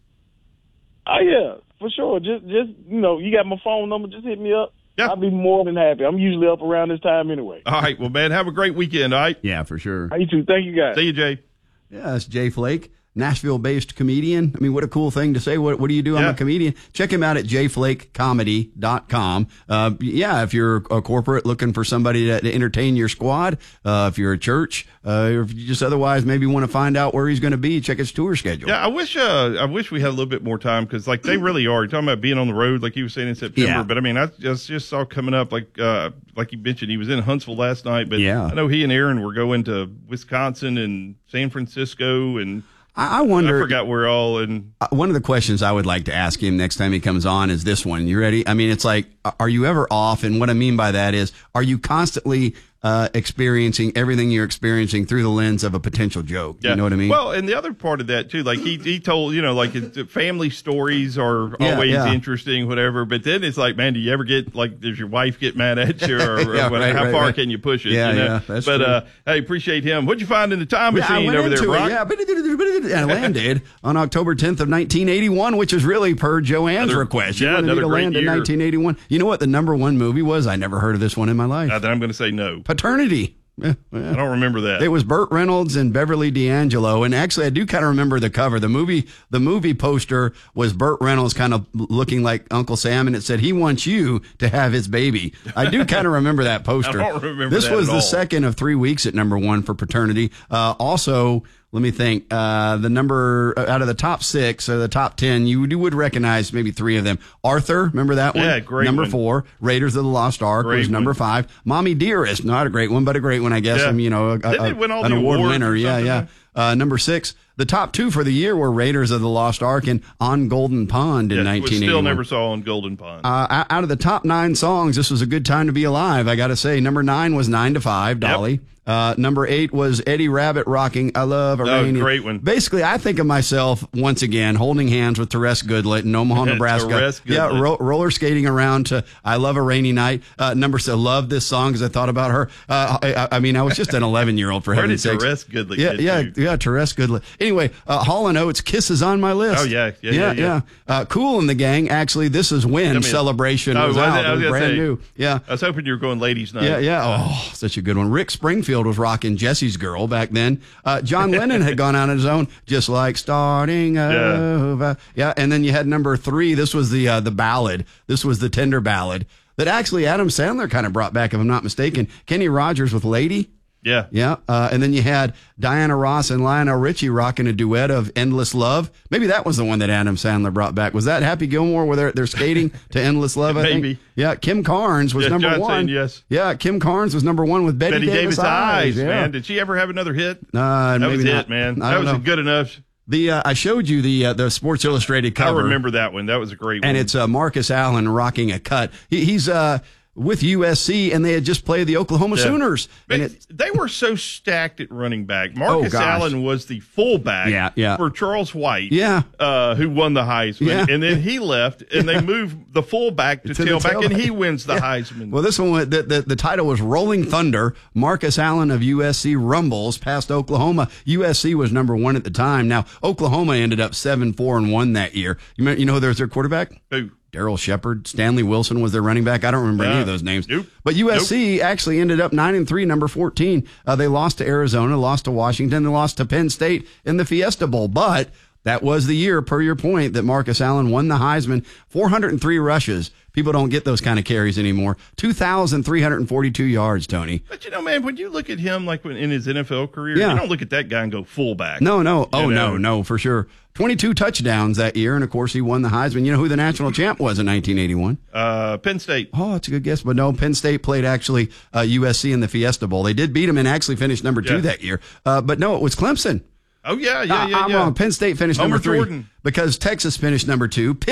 Oh yeah, for sure. Just, just you know, you got my phone number. Just hit me up. Yeah. I'll be more than happy. I'm usually up around this time anyway. All right, well, man, have a great weekend. All right, Yeah, for sure. You too. Thank you, guys. see you, Jay. Yeah, that's Jay Flake, Nashville-based comedian. I mean, what a cool thing to say. What, what do you do? I'm Yeah. a comedian. Check him out at j flake comedy dot com. Uh, yeah, if you're a corporate looking for somebody to, to entertain your squad, uh, if you're a church, uh, or if you just otherwise maybe want to find out where he's going to be, check his tour schedule. Yeah, I wish uh, I wish we had a little bit more time because, like, they really are. You're talking about being on the road, like you were saying in September. Yeah. But I mean, I just just saw coming up, like uh, like you mentioned, he was in Huntsville last night. But Yeah. I know he and Aaron were going to Wisconsin and San Francisco, and I, I wonder. I forgot where all. And Uh, one of the questions I would like to ask him next time he comes on is this one. You ready? I mean, it's like, are you ever off? And what I mean by that is, are you constantly uh, experiencing everything you're experiencing through the lens of a potential joke? yeah. You know what I mean? Well, and the other part of that too, like he he told, you know, like his family stories are Yeah, always yeah. interesting, whatever. But then it's like, man, do you ever get like, does your wife get mad at you, or, or Yeah, what- right, how right, far right. can you push it? Yeah, you know? yeah, that's but true. uh, hey, appreciate him. What'd you find in the time Yeah, I machine went over there, into Brock? it, yeah, and I landed on October tenth of nineteen eighty-one, which is really per Joanne's Another- request. She yeah, wanted me another to great land in year. nineteen eighty-one. You know what the number one movie was? I never heard of this one in my life. Uh, then I'm going to say no. Paternity. Yeah, yeah. I don't remember that. It was Burt Reynolds and Beverly D'Angelo, and actually, I do kind of remember the cover. The movie, the movie poster was Burt Reynolds, kind of looking like Uncle Sam, and it said, "He wants you to have his baby." I do kind of remember that poster. I don't remember This that was at the all. second of three weeks at number one for Paternity. Uh, also, let me think. Uh, the number out of the top six or the top ten, you, you would recognize maybe three of them. Arthur, remember that one? Yeah, great Number one. four. Raiders of the Lost Ark Great was number one. five. Mommy Dearest, not a great one, but a great one, I guess. Yeah. I mean, you know, a, Didn't a- it win all an the award awards winner. or Yeah, something, yeah. Uh, number six. The top two for the year were Raiders of the Lost Ark and On Golden Pond in Yeah, nineteen eighty-one. still never saw on Golden Pond. Uh, out of the top nine songs, this was a good time to be alive. I got to say, number nine was Nine to Five, Dolly. Uh, number eight was Eddie Rabbit rocking I Love a Oh, Rainy. great one. Basically, I think of myself once again holding hands with Therese Goodlett in Omaha, Nebraska. Therese Yeah, Goodlett. ro- roller skating around to I Love a Rainy Night. Uh, number seven, love this song because I thought about her. Uh, I, I, I mean, I was just an eleven year old for Where heaven's did sakes. Therese Goodlett Yeah, get yeah, you? yeah, Therese Goodlett. Anyway, uh, Hall and Oates, Kisses on my list. Oh, yeah, yeah, yeah, yeah. Uh, Cool in the Gang. Actually, this is when mean- Celebration Oh, was was it? out. I It was was gonna brand say. new. Yeah. I was hoping you were going Ladies Night. Yeah, yeah. Oh, such a good one. Rick Springfield was rocking Jesse's Girl back then. Uh, John Lennon had gone out on his own, just like starting over. Yeah, and then you had number three. This was the uh, the ballad. This was the tender ballad that actually Adam Sandler kind of brought back, if I'm not mistaken. Kenny Rogers with Lady. Yeah. Yeah, uh, and then you had Diana Ross and Lionel Richie rocking a duet of "Endless Love." Maybe that was the one that Adam Sandler brought back. Was that Happy Gilmore where they're, they're skating to "Endless Love"? I Maybe. think. Yeah, Kim Carnes was Yes, number John one. saying yes. Yeah, Kim Carnes was number one with Betty, Betty Davis, Eyes, yeah. man. Did she ever have another hit? Uh, that maybe was not. it, man. I That don't was know. good enough. The uh, I showed you the uh, the Sports Illustrated cover. I remember that one. That was a great one. and it's uh, Marcus Allen rocking a cut. He, he's uh, with U S C, and they had just played the Oklahoma Yeah. Sooners. But And it, they were so stacked at running back. Marcus gosh. Allen was the fullback Yeah, yeah. for Charles White, Yeah. uh, who won the Heisman. Yeah. And then he left, and they moved the fullback to, To the tailback, and tailback. he wins the Yeah. Heisman. Well, this one, wa- the, the, the title was Rolling Thunder. Marcus Allen of U S C rumbles past Oklahoma. U S C was number one at the time. Now, Oklahoma ended up seven, four, and one that year. You, remember, you know who was their quarterback? Who? Daryl Shepard, Stanley Wilson was their running back. I don't remember any Uh, of those names. nope. But U S C actually ended up nine and three, number fourteen. Uh, they lost to Arizona, lost to Washington, they lost to Penn State in the Fiesta Bowl. But that was the year, per your point, that Marcus Allen won the Heisman. four hundred three rushes. People don't get those kind of carries anymore. two thousand three hundred forty-two yards, Tony. But, you know, man, when you look at him, like when, in his N F L career, Yeah. you don't look at that guy and go fullback. No, no. Oh, You no, know? no, for sure. twenty-two touchdowns that year, and of course, he won the Heisman. You know who the national champ was in nineteen eighty-one? Uh, Penn State. Oh, that's a good guess. But no, Penn State played actually uh, U S C in the Fiesta Bowl. They did beat them and actually finished number two Yeah. that year. Uh, but no, it was Clemson. Oh, yeah, yeah, I- yeah, I'm yeah. wrong. Penn State finished Homer number three Jordan. because Texas finished number two. Pitt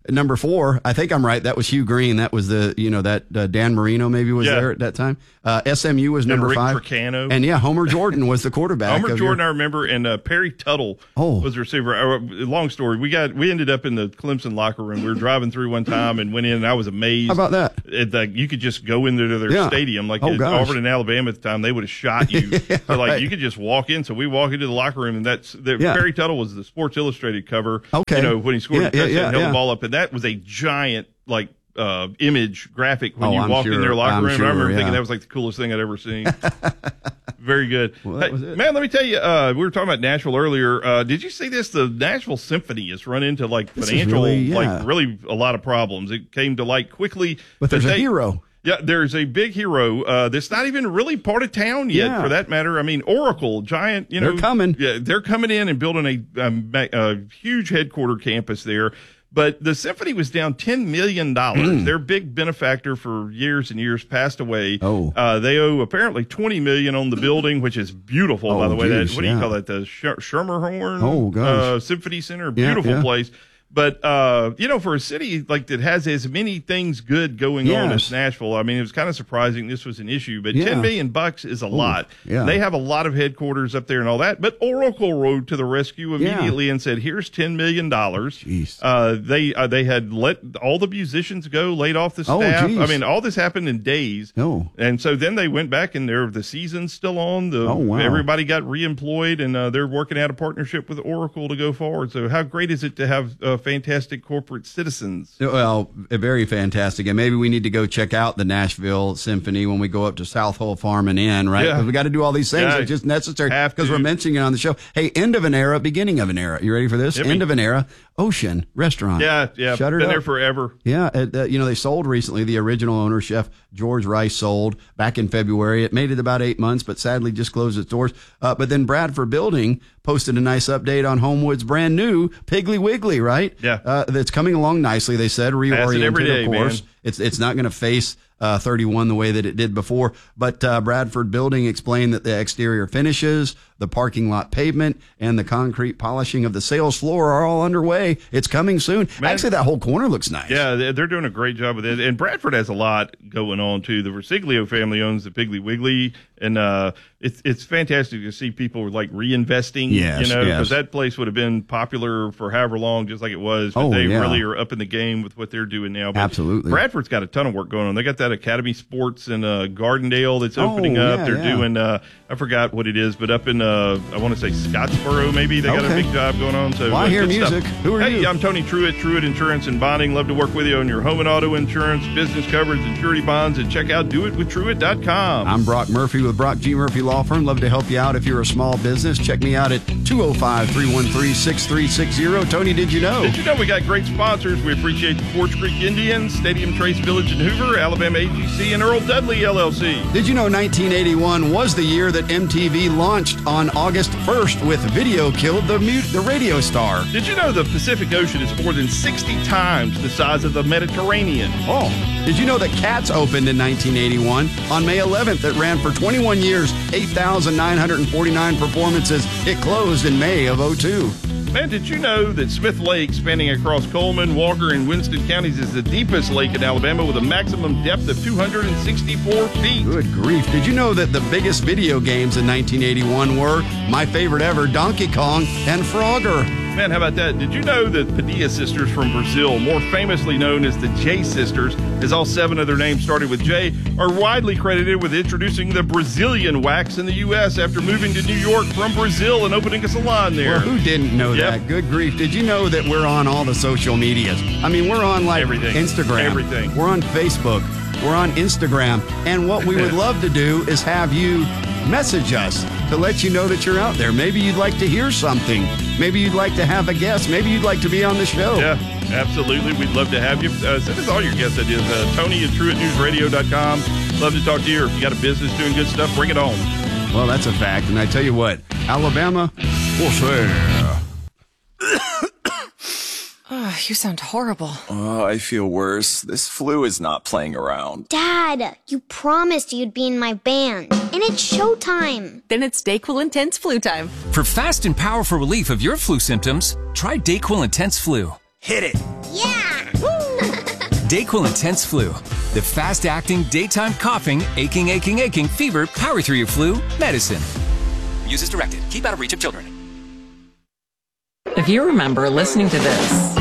number four, I think I'm right. That was Hugh Green. That was the, you know, that uh, Dan Marino maybe was Yeah. there at that time. Uh, S M U was And number Rick five. Tricano. And yeah, Homer Jordan was the quarterback. Homer of Jordan, your- I remember, and uh, Perry Tuttle Oh. was the receiver. Uh, long story. We got we ended up in the Clemson locker room. We were driving through one time and went in, and I was amazed. How about that? It, like, you could just go into their Yeah. stadium, like Oh, at gosh. Auburn and Alabama at the time. They would have shot you. Yeah, so like right. you could just walk in. So we walk into the locker room, and that's the, Yeah. Perry Tuttle was the Sports Illustrated cover. Okay. You know, when he scored Yeah, a touchdown, yeah, yeah, and held yeah. the ball up, and that was a giant like. Uh, image graphic when Oh, you I'm walk in sure. their locker I'm room. sure, I remember yeah. thinking that was like the coolest thing I'd ever seen. Very good. Well, that Hey, was it. Man, let me tell you, uh, we were talking about Nashville earlier. Uh, did you see this? The Nashville Symphony has run into like This is financial, really, yeah. like really a lot of problems. It came to light quickly. But there's that a they- hero. Yeah, there's a big hero uh, that's not even really part of town yet, Yeah. for that matter. I mean, Oracle, giant, you know. They're coming. Yeah, they're coming in and building a, um, a huge headquarter campus there. But the Symphony was down ten million dollars. Their big benefactor for years and years passed away. Oh. Uh, they owe apparently twenty million dollars on the building, which is beautiful, Oh, by the way. That, geez, what do you yeah. call that? The Sch- Schermerhorn Oh, gosh. uh, Symphony Center. Yeah, Beautiful yeah. place. But, uh, you know, for a city like that has as many things good going on Yes. as Nashville, I mean, it was kind of surprising this was an issue, but Yeah. ten million bucks is a lot. yeah. They have a lot of headquarters up there and all that, but Oracle rode to the rescue immediately and said, here's ten million dollars. Jeez. Uh, they, uh, they had let all the musicians go, laid off the Oh, staff. geez. I mean, all this happened in days. Oh. And so then they went back and they're, the season's still on. The, Oh, wow. Everybody got reemployed and, uh, they're working out a partnership with Oracle to go forward. So how great is it to have uh, fantastic corporate citizens? Well, very fantastic. And maybe we need to go check out the Nashville Symphony when we go up to South Hole Farm and Inn, right? Yeah. Because we got to do all these things. Yeah. It's just necessary Have because to. we're mentioning it on the show. Hey, end of an era, beginning of an era. You ready for this? Hit me. End of an era. Ocean Restaurant. Yeah, yeah. Shuttered Been up. there forever. Yeah, it, uh, you know, they sold recently. The original owner, Chef George Rice, sold back in February. It made it about eight months, but sadly just closed its doors. Uh, but then Bradford Building posted a nice update on Homewood's brand new Piggly Wiggly, right? Yeah. Uh, that's coming along nicely, they said, reoriented, every day, of course. man. It's it's not going to face uh, thirty-one the way that it did before. But uh, Bradford Building explained that the exterior finishes, the parking lot pavement, and the concrete polishing of the sales floor are all underway. It's coming soon. Man. Actually, that whole corner looks nice. Yeah, they're they're doing a great job with it. And Bradford has a lot going on, too. The Resiglio family owns the Piggly Wiggly, and uh, it's it's fantastic to see people like reinvesting, Yes, you know, yes. because that place would have been popular for however long, just like it was. But Oh, they yeah. really are up in the game with what they're doing now. But Absolutely. Bradford's got a ton of work going on. They got that Academy Sports in uh, Gardendale that's Oh, opening up. yeah, they're yeah. doing, uh, I forgot what it is, but up in, uh, I want to say Scottsboro, maybe. They got a Okay. big job going on. So Well, I uh, hear good stuff. music. Who are hey, you? I'm Tony Truitt, Truitt Insurance and Bonding. Love to work with you on your home and auto insurance, business coverage, and surety bonds, and check out do it with truitt dot com. I'm Brock Murphy with Brock G. Murphy Law Firm. Love to help you out if you're a small business. Check me out at two oh five, three one three, six three six zero. Tony, did you know? Did you know we got great sponsors? We appreciate the Forge Creek Indians, Stadium Trace Village in Hoover, Alabama A G C, and Earl Dudley L L C. Did you know nineteen eighty-one was the year that M T V launched on August first with Video Killed the, mute, the radio star? Did you know the Pacific Ocean is more than sixty times the size of the Mediterranean? Oh, did you know that Cats opened in nineteen eighty-one? On May eleventh, it ran for twenty-one years, eight thousand nine hundred forty-nine performances. It closed in May of oh two. Man, did you know that Smith Lake, spanning across Coleman, Walker, and Winston counties, is the deepest lake in Alabama with a maximum depth of two hundred sixty-four feet? Good grief. Did you know that the biggest video games in nineteen eighty-one were my favorite ever, Donkey Kong and Frogger? Man, how about that? Did you know that Padilla sisters from Brazil, more famously known as the J sisters, as all seven of their names started with J, are widely credited with introducing the Brazilian wax in the U S after moving to New York from Brazil and opening a salon there. Well, who didn't know Yep. that? Good grief. Did you know that we're on all the social medias? I mean, we're on like Everything. Instagram. Everything. We're on Facebook. We're on Instagram. And what we would love to do is have you message us to let you know that you're out there. Maybe you'd like to hear something. Maybe you'd like to have a guest. Maybe you'd like to be on the show. Yeah, absolutely. We'd love to have you. Uh, send us all your guest ideas. Uh, Tony at truitt news radio dot com. Love to talk to you. If you got a business doing good stuff, bring it on. Well, that's a fact. And I tell you what, Alabama, we'll say. Oh, you sound horrible. Oh, I feel worse. This flu is not playing around. Dad, you promised you'd be in my band. And it's showtime. Then it's DayQuil Intense Flu time. For fast and powerful relief of your flu symptoms, try DayQuil Intense Flu. Hit it. Yeah! Dayquil Intense Flu. The fast-acting, daytime coughing, aching, aching, aching, fever, power through your flu medicine. Use as directed. Keep out of reach of children. If you remember listening to this,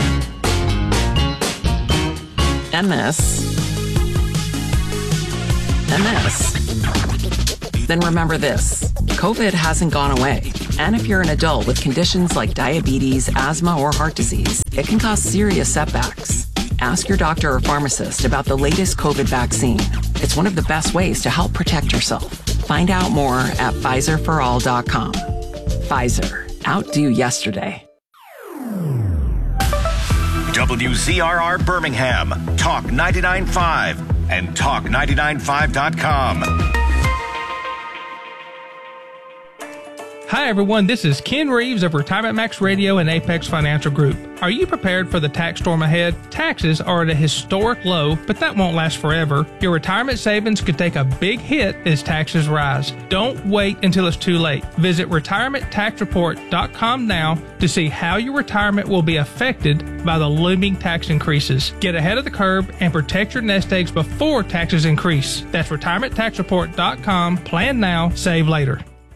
and this, and this, then remember this. COVID hasn't gone away. And if you're an adult with conditions like diabetes, asthma, or heart disease, it can cause serious setbacks. Ask your doctor or pharmacist about the latest COVID vaccine. It's one of the best ways to help protect yourself. Find out more at Pfizer for all dot com. Pfizer. Outdo yesterday. W Z R R Birmingham, Talk ninety-nine point five, and talk ninety-nine five dot com. Hi everyone, this is Ken Reeves of Retirement Max Radio and Apex Financial Group. Are you prepared for the tax storm ahead? Taxes are at a historic low, but that won't last forever. Your retirement savings could take a big hit as taxes rise. Don't wait until it's too late. Visit retirement tax report dot com now to see how your retirement will be affected by the looming tax increases. Get ahead of the curve and protect your nest eggs before taxes increase. That's retirement tax report dot com. Plan now, save later.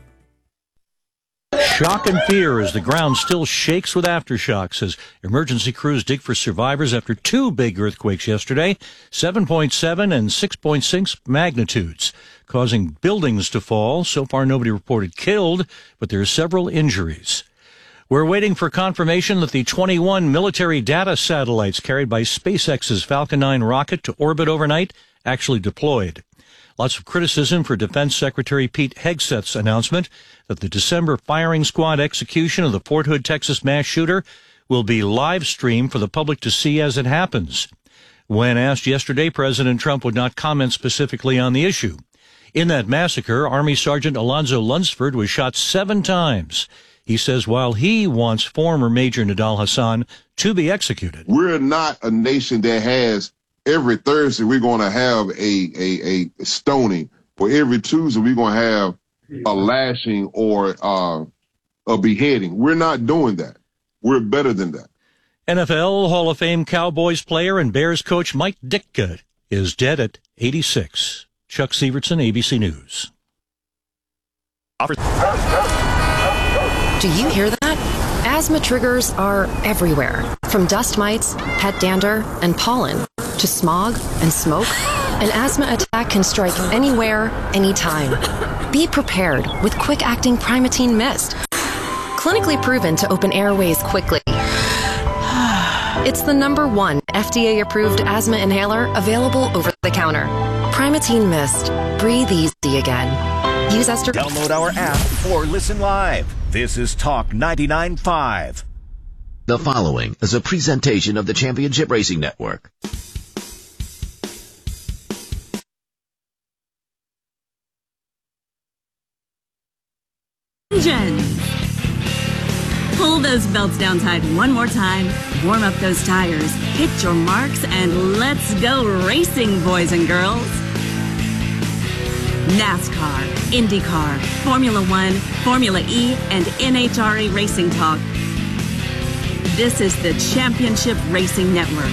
Shock and fear as the ground still shakes with aftershocks as emergency crews dig for survivors after two big earthquakes yesterday, seven point seven and six point six magnitudes, causing buildings to fall. So far, nobody reported killed, but there are several injuries. We're waiting for confirmation that the twenty-one military data satellites carried by SpaceX's Falcon nine rocket to orbit overnight actually deployed. Lots of criticism for Defense Secretary Pete Hegseth's announcement that the December firing squad execution of the Fort Hood, Texas mass shooter will be live streamed for the public to see as it happens. When asked yesterday, President Trump would not comment specifically on the issue. In that massacre, Army Sergeant Alonzo Lunsford was shot seven times. He says while he wants former Major Nidal Hasan to be executed. We're not a nation that has every Thursday we're going to have a, a, a stoning, or every Tuesday we're going to have a lashing or uh, a beheading. We're not doing that. We're better than that. N F L Hall of Fame Cowboys player and Bears coach Mike Ditka is dead at eighty-six. Chuck Severson, A B C News. Do you hear that? Asthma triggers are everywhere, from dust mites, pet dander, and pollen, to smog and smoke. An asthma attack can strike anywhere, anytime. Be prepared with quick-acting Primatene Mist. Clinically proven to open airways quickly. It's the number one F D A-approved asthma inhaler available over the counter. Primatene Mist. Breathe easy again. Use as directed. Download our app or listen live. This is Talk ninety-nine point five. The following is a presentation of the Championship Racing Network. Engines. Pull those belts down tight one more time, warm up those tires, hit your marks, and let's go racing, boys and girls. NASCAR, IndyCar, Formula One, Formula E, and N H R A Racing Talk. This is the Championship Racing Network.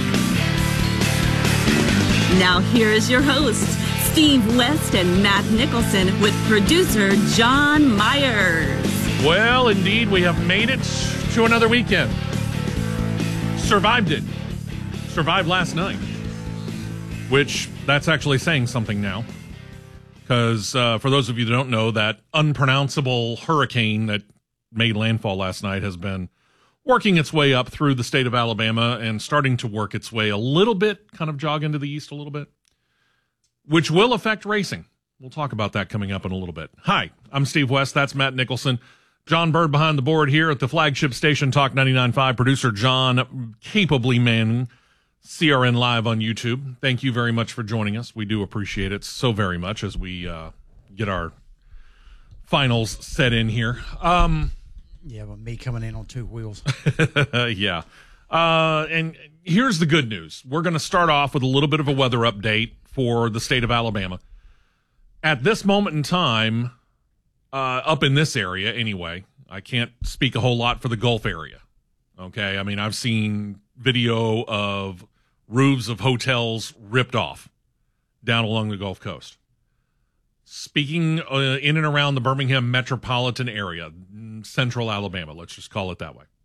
Now here is your host, Steve West and Matt Nicholson, with producer John Myers. Well, indeed, we have made it to another weekend. Survived it. Survived last night. Which, that's actually saying something now. Because uh, for those of you that don't know, that unpronounceable hurricane that made landfall last night has been working its way up through the state of Alabama and starting to work its way a little bit, kind of jog into the east a little bit, which will affect racing. We'll talk about that coming up in a little bit. Hi, I'm Steve West. That's Matt Nicholson. John Bird behind the board here at the flagship station, Talk ninety-nine point five. Producer John, capably manning C R N Live on YouTube. Thank you very much for joining us. We do appreciate it so very much as we uh, get our finals set in here. Um, yeah, but me coming in on two wheels. yeah. Uh, and here's the good news. We're going to start off with a little bit of a weather update for the state of Alabama. At this moment in time, uh, up in this area anyway, I can't speak a whole lot for the Gulf area. Okay, I mean, I've seen video of roofs of hotels ripped off down along the Gulf Coast. Speaking uh, in and around the Birmingham metropolitan area, central Alabama, let's just call it that way.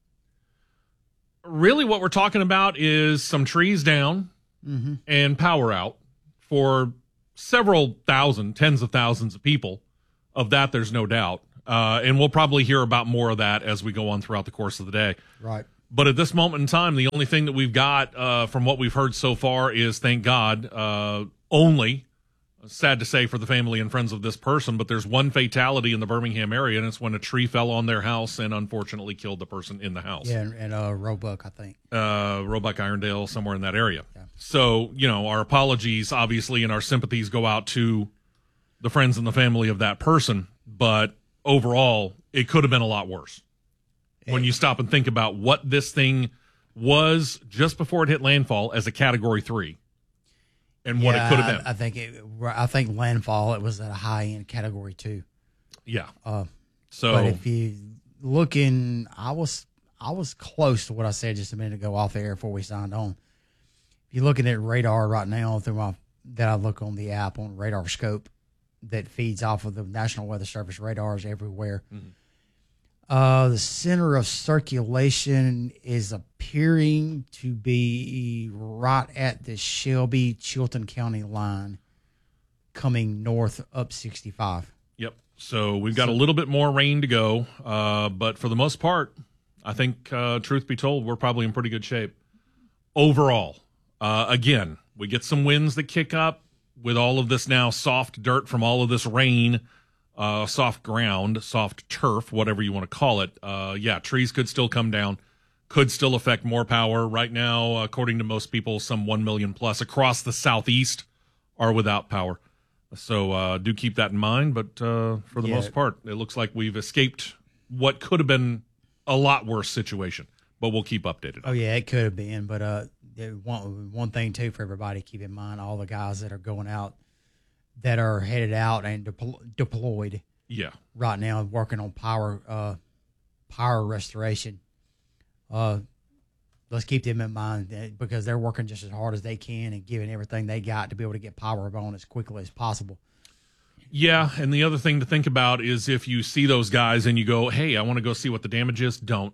Really what we're talking about is some trees down Mm-hmm. and power out for several thousand, tens of thousands of people. Of that, there's no doubt. Uh, and we'll probably hear about more of that as we go on throughout the course of the day. Right. But at this moment in time, the only thing that we've got uh, from what we've heard so far is, thank God, uh, only, sad to say for the family and friends of this person, but there's one fatality in the Birmingham area, and it's when a tree fell on their house and unfortunately killed the person in the house. Yeah, and, and uh, Roebuck, I think. Uh, Roebuck, Irondale, somewhere in that area. Yeah. So, you know, our apologies, obviously, and our sympathies go out to the friends and the family of that person, but overall, it could have been a lot worse. When you stop and think about what this thing was just before it hit landfall as a Category three, and what yeah, it could have been. I, I think it, I think landfall, it was at a high end Category two. Yeah. Uh, so, but if you look in, I was I was close to what I said just a minute ago off the air before we signed on. If you're looking at radar right now through my that I look on the app on Radar Scope that feeds off of the National Weather Service radars everywhere. Mm-hmm. Uh, the center of circulation is appearing to be right at the Shelby-Chilton County line coming north up sixty-five. Yep. So we've got So- a little bit more rain to go, uh, but for the most part, I think, uh, truth be told, we're probably in pretty good shape. Overall, uh, again, we get some winds that kick up with all of this now soft dirt from all of this rain. Uh, soft ground, soft turf, whatever you want to call it. Uh, yeah, trees could still come down, could still affect more power. Right now, according to most people, some one million plus across the southeast are without power. So uh, do keep that in mind. But uh, for the Yeah. most part, it looks like we've escaped what could have been a lot worse situation. But we'll keep updated. Oh, yeah, it could have been. But uh, there- one, one thing, too, for everybody, keep in mind, all the guys that are going out, that are headed out and depl- deployed Yeah. right now, working on power uh, power restoration. Uh, let's keep them in mind that, because they're working just as hard as they can and giving everything they got to be able to get power on as quickly as possible. Yeah, and the other thing to think about is if you see those guys and you go, hey, I want to go see what the damage is, don't.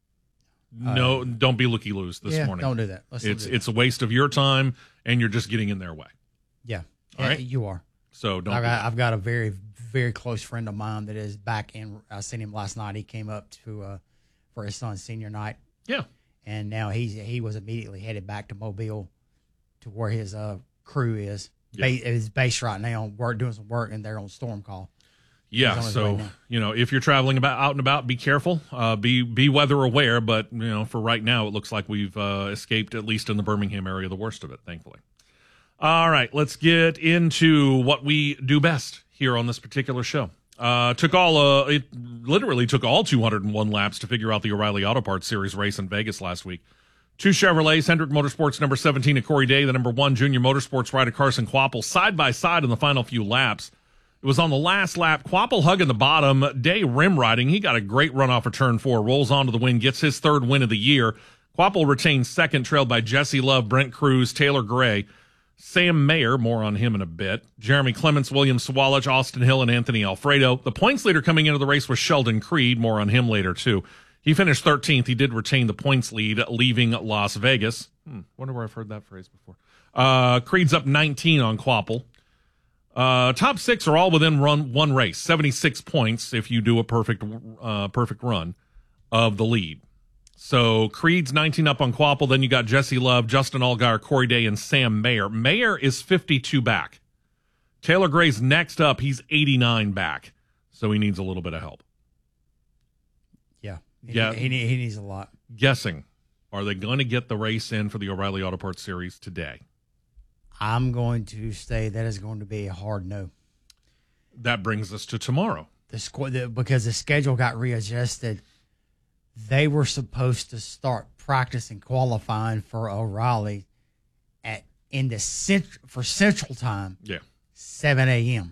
No, Uh, don't be looky-loos this yeah, morning. don't do that. Let's don't it's do that. it's a waste of your time, and you're just getting in their way. Yeah. All Yeah, right. you are. So don't I do got, that. I've got a very, very close friend of mine that is back in. I seen him last night. He came up to uh, for his son's senior night. Yeah. And now he's he was immediately headed back to Mobile to where his uh, crew is. Yeah. Ba- his base right now, work doing some work, and they're on storm call. Yeah, He's on his way so now. you know, if you're traveling about out and about, be careful. Uh, be be weather aware. But you know, for right now, it looks like we've uh, escaped, at least in the Birmingham area, the worst of it, thankfully. All right, let's get into what we do best here on this particular show. Uh, took all uh, it literally took all two hundred one laps to figure out the O'Reilly Auto Parts Series race in Vegas last week. Two Chevrolets, Hendrick Motorsports number seventeen at Corey Day, the number one Junior Motorsports rider Carson Quapple, side by side in the final few laps. It was on the last lap. Quapple hugging the bottom. Day rim riding. He got a great run off of turn four. Rolls onto the win. Gets his third win of the year. Quapple retains second, trailed by Jesse Love, Brent Cruz, Taylor Gray, Sam Mayer. More on him in a bit. Jeremy Clements, William Swalich, Austin Hill, and Anthony Alfredo. The points leader coming into the race was Sheldon Creed. More on him later, too. He finished thirteenth. He did retain the points lead, leaving Las Vegas. Hmm, wonder where I've heard that phrase before. Uh, Creed's up nineteen on Quapple. Uh, top six are all within run one race, seventy-six points if you do a perfect, uh, perfect run of the lead. So Creed's nineteen up on Quapple. Then you got Jesse Love, Justin Allgaier, Corey Day, and Sam Mayer. Mayer is fifty-two back. Taylor Gray's next up. He's eighty-nine back. So he needs a little bit of help. Yeah. He, Yeah. He, he, he needs a lot. Guessing, are they going to get the race in for the O'Reilly Auto Parts Series today? I'm going to say that is going to be a hard no. That brings us to tomorrow. The squ- the, because the schedule got readjusted. They were supposed to start practicing qualifying for O'Reilly at in the cent- for Central Time. Yeah, seven a.m.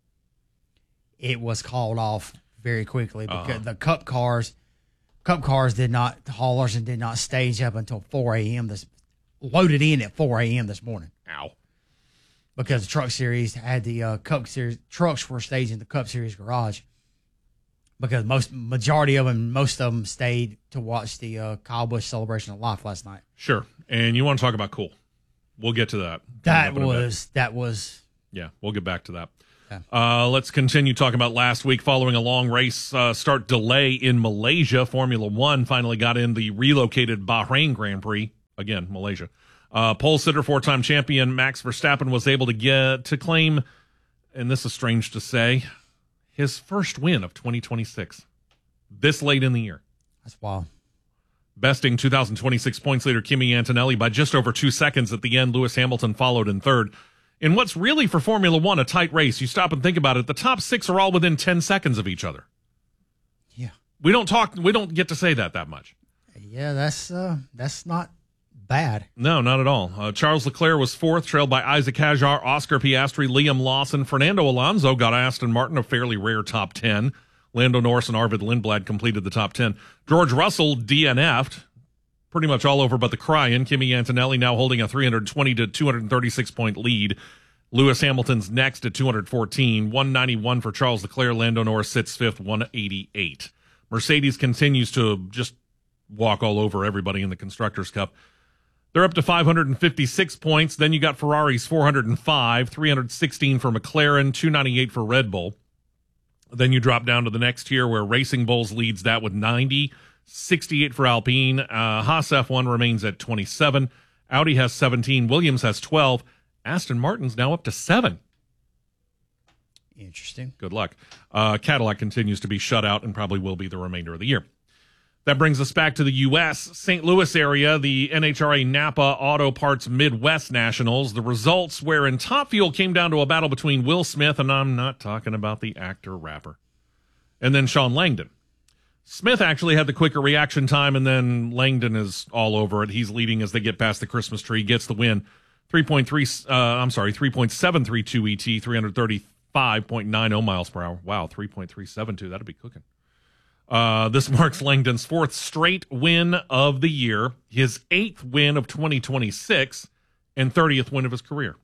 It was called off very quickly because Uh-huh. the Cup cars, Cup cars did not haulers and did not stage up until four a.m. this loaded in at four a.m. this morning. Ow. Because the Truck Series had the uh, Cup Series, trucks were staged in the Cup Series garage. Because most majority of them, most of them stayed to watch the uh, Kyle Busch Celebration of Life last night. Sure. And you want to talk about cool. We'll get to that. That was, that was. Yeah, we'll get back to that. Yeah. Uh, let's continue talking about last week. Following a long race uh, start delay in Malaysia, Formula One finally got in the relocated Bahrain Grand Prix. Again, Malaysia. Uh, pole sitter, four-time champion Max Verstappen was able to get to claim, and this is strange to say, his first win of twenty twenty-six. This late in the year. That's wild. Besting two thousand twenty-six points leader Kimi Antonelli by just over two seconds at the end. Lewis Hamilton followed in third. In what's really for Formula One a tight race, you stop and think about it, the top six are all within ten seconds of each other. Yeah. We don't talk, we don't get to say that that much. Yeah, that's uh, that's not bad. No, not at all. Uh, Charles Leclerc was fourth, trailed by Isaac Hadjar, Oscar Piastri, Liam Lawson. Fernando Alonso got Aston Martin, a fairly rare top ten. Lando Norris and Arvid Lindblad completed the top ten. George Russell D N F'd. Pretty much all over but the crying. Kimi Antonelli now holding a three hundred twenty to two hundred thirty-six point lead. Lewis Hamilton's next at two hundred fourteen. one ninety-one for Charles Leclerc. Lando Norris sits fifth, one eighty-eight. Mercedes continues to just walk all over everybody in the Constructors' Cup. They're up to five hundred fifty-six points. Then you got Ferrari's four hundred five, three hundred sixteen for McLaren, two ninety-eight for Red Bull. Then you drop down to the next tier where Racing Bulls leads that with ninety, sixty-eight for Alpine. Uh, Haas F one remains at twenty-seven. Audi has seventeen. Williams has twelve. Aston Martin's now up to seven. Interesting. Good luck. Uh, Cadillac continues to be shut out and probably will be the remainder of the year. That brings us back to the U S Saint Louis area, the N H R A Napa Auto Parts Midwest Nationals. The results wherein Top Fuel came down to a battle between Will Smith, and I'm not talking about the actor-rapper, and then Sean Langdon. Smith actually had the quicker reaction time, and then Langdon is all over it. He's leading as they get past the Christmas tree, gets the win. three point three, uh, I'm sorry, three point seven three two E T, three hundred thirty-five point nine oh miles per hour. Wow, three point three seven two, that'd be cooking. Uh, this marks Langdon's fourth straight win of the year, his eighth win of twenty twenty-six, and thirtieth win of his career.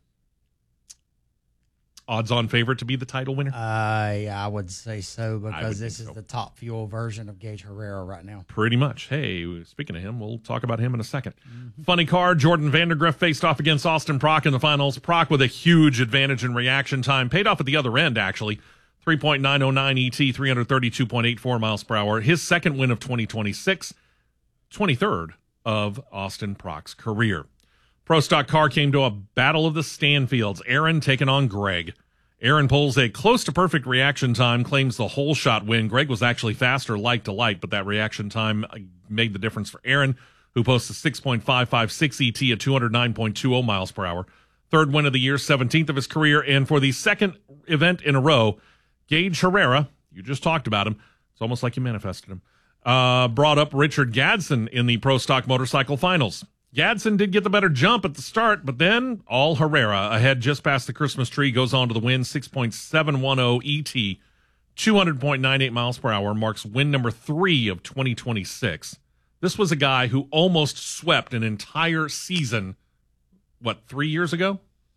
Odds-on favorite to be the title winner? Uh, yeah, I would say so because this is so. the Top Fuel version of Gage Herrera right now. Pretty much. Hey, speaking of him, we'll talk about him in a second. Mm-hmm. Funny car, Jordan Vandergriff faced off against Austin Prock in the finals. Prock with a huge advantage in reaction time. Paid off at the other end, actually. three point nine oh nine E T, three hundred thirty-two point eight four miles per hour. His second win of twenty twenty-six, twenty-third of Austin Prock's career. Pro Stock Car came to a battle of the Stanfields. Aaron taking on Greg. Aaron pulls a close to perfect reaction time, claims the whole shot win. Greg was actually faster light to light, but that reaction time made the difference for Aaron, who posts a six point five five six E T at two hundred nine point two oh miles per hour. Third win of the year, seventeenth of his career, and for the second event in a row, Gage Herrera, you just talked about him. It's almost like you manifested him. Uh, brought up Richard Gadsden in the Pro Stock Motorcycle Finals. Gadsden did get the better jump at the start, but then all Herrera ahead just past the Christmas tree goes on to the win. six point seven one oh E T, two hundred point nine eight miles per hour, marks win number three of twenty twenty-six. This was a guy who almost swept an entire season, what, three years ago?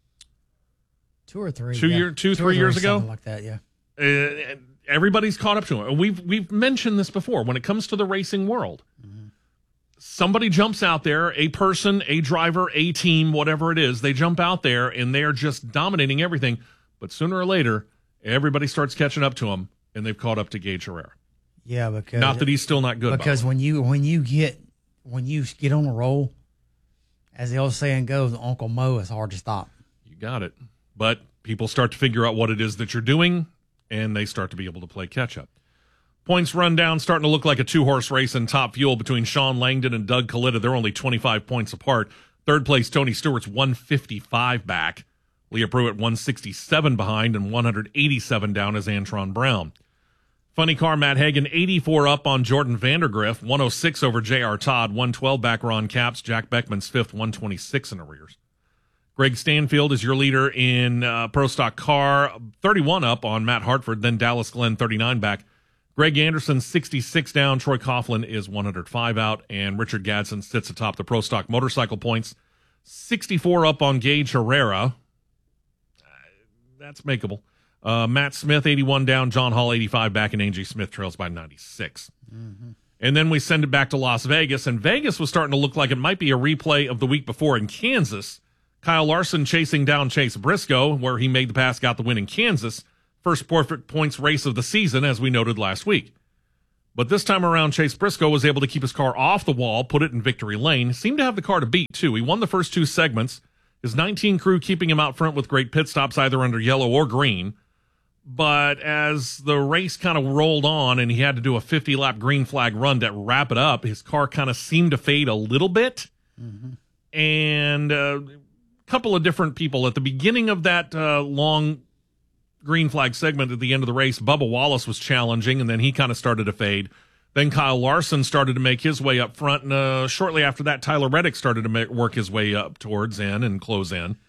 Two or three. Two, yeah. year, two, two three years ago? Something like that, yeah. Uh, everybody's caught up to him. We've we've mentioned this before. When it comes to the racing world, mm-hmm. somebody jumps out there, a person, a driver, a team, whatever it is, they jump out there and they're just dominating everything. But sooner or later, everybody starts catching up to him, and they've caught up to Gage Herrera. Yeah, because not that he's still not good. Because when you when you get when you get on a roll, as the old saying goes, Uncle Mo is hard to stop. You got it. But people start to figure out what it is that you're doing, and they start to be able to play catch-up. Points run down, starting to look like a two-horse race in Top Fuel between Sean Langdon and Doug Kalitta. They're only twenty-five points apart. Third place, Tony Stewart's one fifty-five back. Leah Pruitt, one sixty-seven behind, and one eighty-seven down is Antron Brown. Funny car, Matt Hagan, eighty-four up on Jordan Vandergriff, one oh six over J R. Todd, one twelve back Ron Capps, Jack Beckman's fifth, one twenty-six in arrears. Greg Stanfield is your leader in uh, Pro Stock Car, thirty-one up on Matt Hartford, then Dallas Glenn, thirty-nine back. Greg Anderson, sixty-six down. Troy Coughlin is one hundred five out, and Richard Gadsden sits atop the Pro Stock Motorcycle points. sixty-four up on Gage Herrera. That's makeable. Uh, Matt Smith, eighty-one down. John Hall, eighty-five back, and Angie Smith trails by ninety-six. Mm-hmm. And then we send it back to Las Vegas, and Vegas was starting to look like it might be a replay of the week before in Kansas. Kyle Larson chasing down Chase Briscoe, where he made the pass, got the win in Kansas. First perfect points race of the season, as we noted last week. But this time around, Chase Briscoe was able to keep his car off the wall, put it in victory lane. Seemed to have the car to beat, too. He won the first two segments. His nineteen crew keeping him out front with great pit stops, either under yellow or green. But as the race kind of rolled on and he had to do a fifty-lap green flag run to wrap it up, his car kind of seemed to fade a little bit. Mm-hmm. And a couple of different people. At the beginning of that uh, long green flag segment at the end of the race, Bubba Wallace was challenging, and then he kind of started to fade. Then Kyle Larson started to make his way up front, and uh, shortly after that, Tyler Reddick started to make, work his way up towards in and close in.